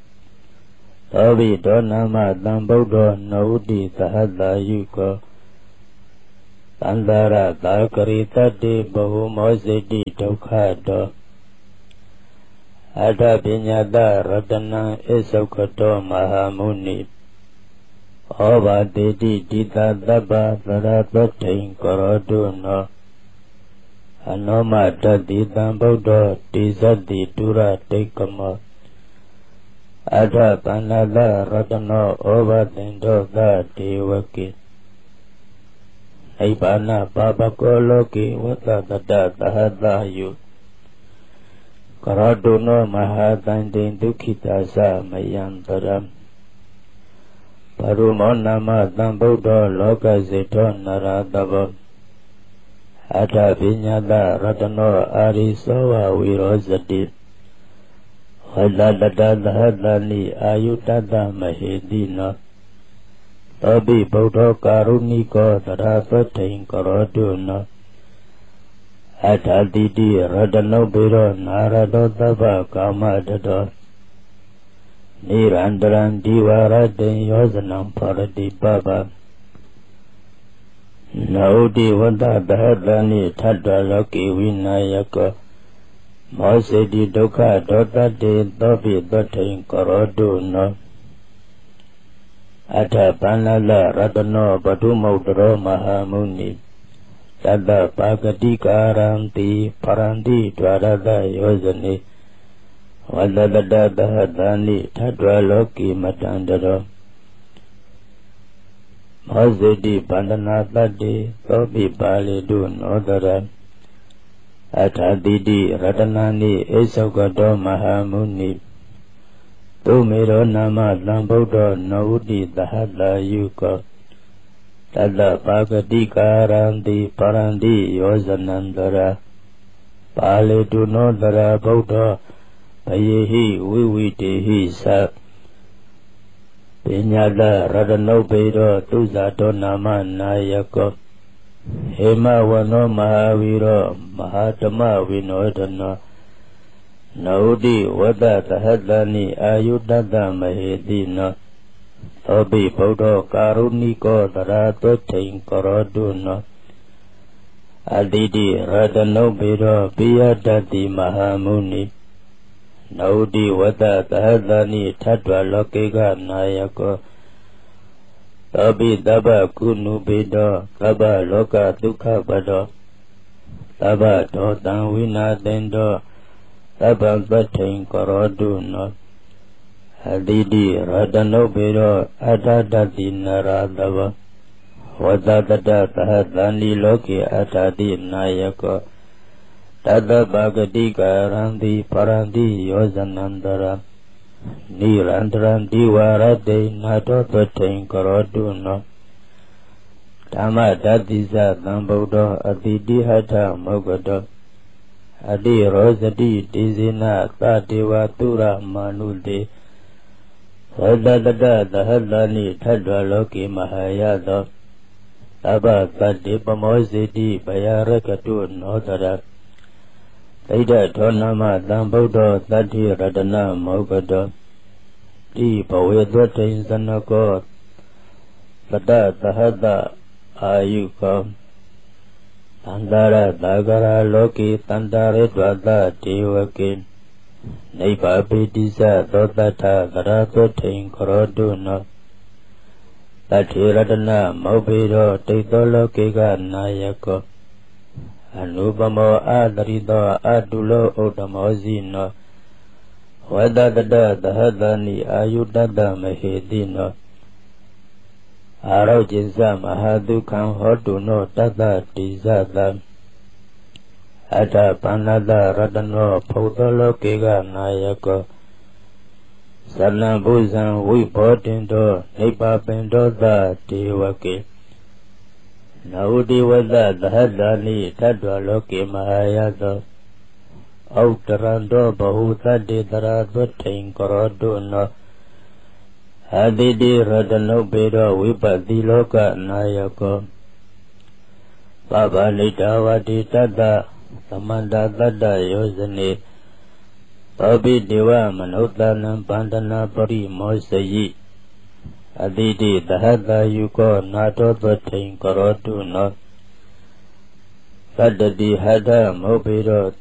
သောဘိဒောနာမသံဗုဒ္ဓနဝတိသဟတယုကောသန္တာရသာကရိတတိဘဟုမောစိတိဒုက္ခတောအထပညာတရတနံဣသုခတောမဟာမုနိဩဘာတိတိတိတသဗ္ဗသရတောတိံကရောတုနောအနောမတတိတံဗုဒ္ဓတိဇတိတုရတိကမောအထပန္နတရတနောဩဘာတိန္ဒောသဒေဝကိအိဗာနပါပကောလောကိဝတ္တတတသဟတယုကရောတုနောမဟာတန္တိဒုက္ခိတာသမယံတရံပရုမောနာမသံဗုဒ္ဓလောကစေတောနရတဘောအထပညာတရတနောအာရိသောဝဝိရောဇတိဝလတတသဟတနိအာယုတတမဟေတိနောသောပိဗုဒ္ဓကာရုဏိကောသရသောတိံကရောတုနောအထတိတိရတနုပေရောနာရတောသဗ္ဗကာမတတောနိရန္တရံဒီဝရတေယောဇနံဖရတိပပနောတိဝတ္တသဟတနိထတ္တလောကိဝိနာယကောမောစေတိဒုက္ခဒေါတတေသောပိသောတိံကရောတုနောအထပန္နလရတနောပထုမုတ်တရောမဟာမုနိသတ္တပါကတိကာရံတိပရန္တိဒွါရတယောဇနိဝတ္တတတသဟတနိထတ္တလောကိမတန္တရောမောဇေတိပန္ဒနာတတ္တိသောပိပါဠိတုနောတရအထတိတိရတနာနိဣသောကတောမဟာမုနိသုမေရောနာမသံဗုဒ္ဓနဝတိသဟတယုကောတတ္တပါကတိကာရံတိပရန္တိယောဇနန္တရာပါဠိတုနောတရာဗုဒ္ဓဘယေဟိဝိဝိတေဟိသပညာတရတနုပေရောသူဇာတောနာမနာယကောဟေမဝနောမဟာဝီရောမဟာဓမ္မဝိနောဒနောနောတိဝတ္တသဟတနိအာယုတတမဟေတိနောသောပိဗုဒ္ဓကာရုဏိကောသရတောတိံကရောတုနောအတိတိရတနုပေရောပိယတတိမဟာမုနိနောတိဝတ္တသဟတနိထတ္တလောကေကနာယကောသောပိတဗ္ဗကုဏုပေတောသဗ္ဗလောကဒုက္ခပတောသဗ္ဗဒောတံဝိနာတေတောသဗ္ဗံပတ္ထိံကရောတုနောအတိတိရတနုပေရောအတ္တတတိနရတဗဝတ္တတတသဟတနိလောကေအတ္တတိနာယကောတတ္တပါကတိကာရံတိပရန္တိယောဇနန္တရာနိရန္တရံဒီဝရတေနာတောပတ္ထိံကရောတုနောဓမ္မတတိသသံဗုဒ္ဓအတိတိဟထမောဂတောအတိရောဇတိတိဇေနသတေဝတုရမာနုတေဝတ္တတတသဟတနိထတ္တလောကိမဟာယသောသဗ္ဗသတ္တိပမောစေတိဘယရကတုနောတရသိတ္တထောနာမသံဗုဒ္ဓသတ္တိရတနမောဂတောတိဘဝေသွတိံသနကောသတ္တသဟတအာယုကောသန္တာရသာဂရလောကိသန္တာရေတွာသဒေဝကိနိဗ္ဗာပိတိသသောတထကရသောထိံကရောတုနောတထေရတနမောဘေရောတိတောလောကေကနာယကောအနုပမောအာတရိတောအတုလောဥဒ္ဓမောဇိနောဝတ္တတတသဟတနိအာယုတတမဟေတိနောအာရောจิตမဟာဒုက္ခံဟောတုနောတတ္တတိဇတံအတ္တပန္နတရတနောဖုတလောကေကနာယကောသလံဘုဇံဝိဘောတင်တောနိဗ္ဗာပင်တောသဒေဝကေနောတိဝတ္တသဟတနိထတ္တလောကေမဟာယသောဩတရံတောဘဟုသတ္တေတရာသွထိံကရောတုနောအတိတိရတနုပေရောဝိပတိလောကနာယကောပဗလိတဝတိတတ္တသမန္တတတ္တယောဇနေသောပိဒေဝမနုဿာနံပန္တနာပရိမောစယိအတိတိသဟတယုကောနာတောသထိန်ကရောတုနောသတ္တတိဟတမောဘိရော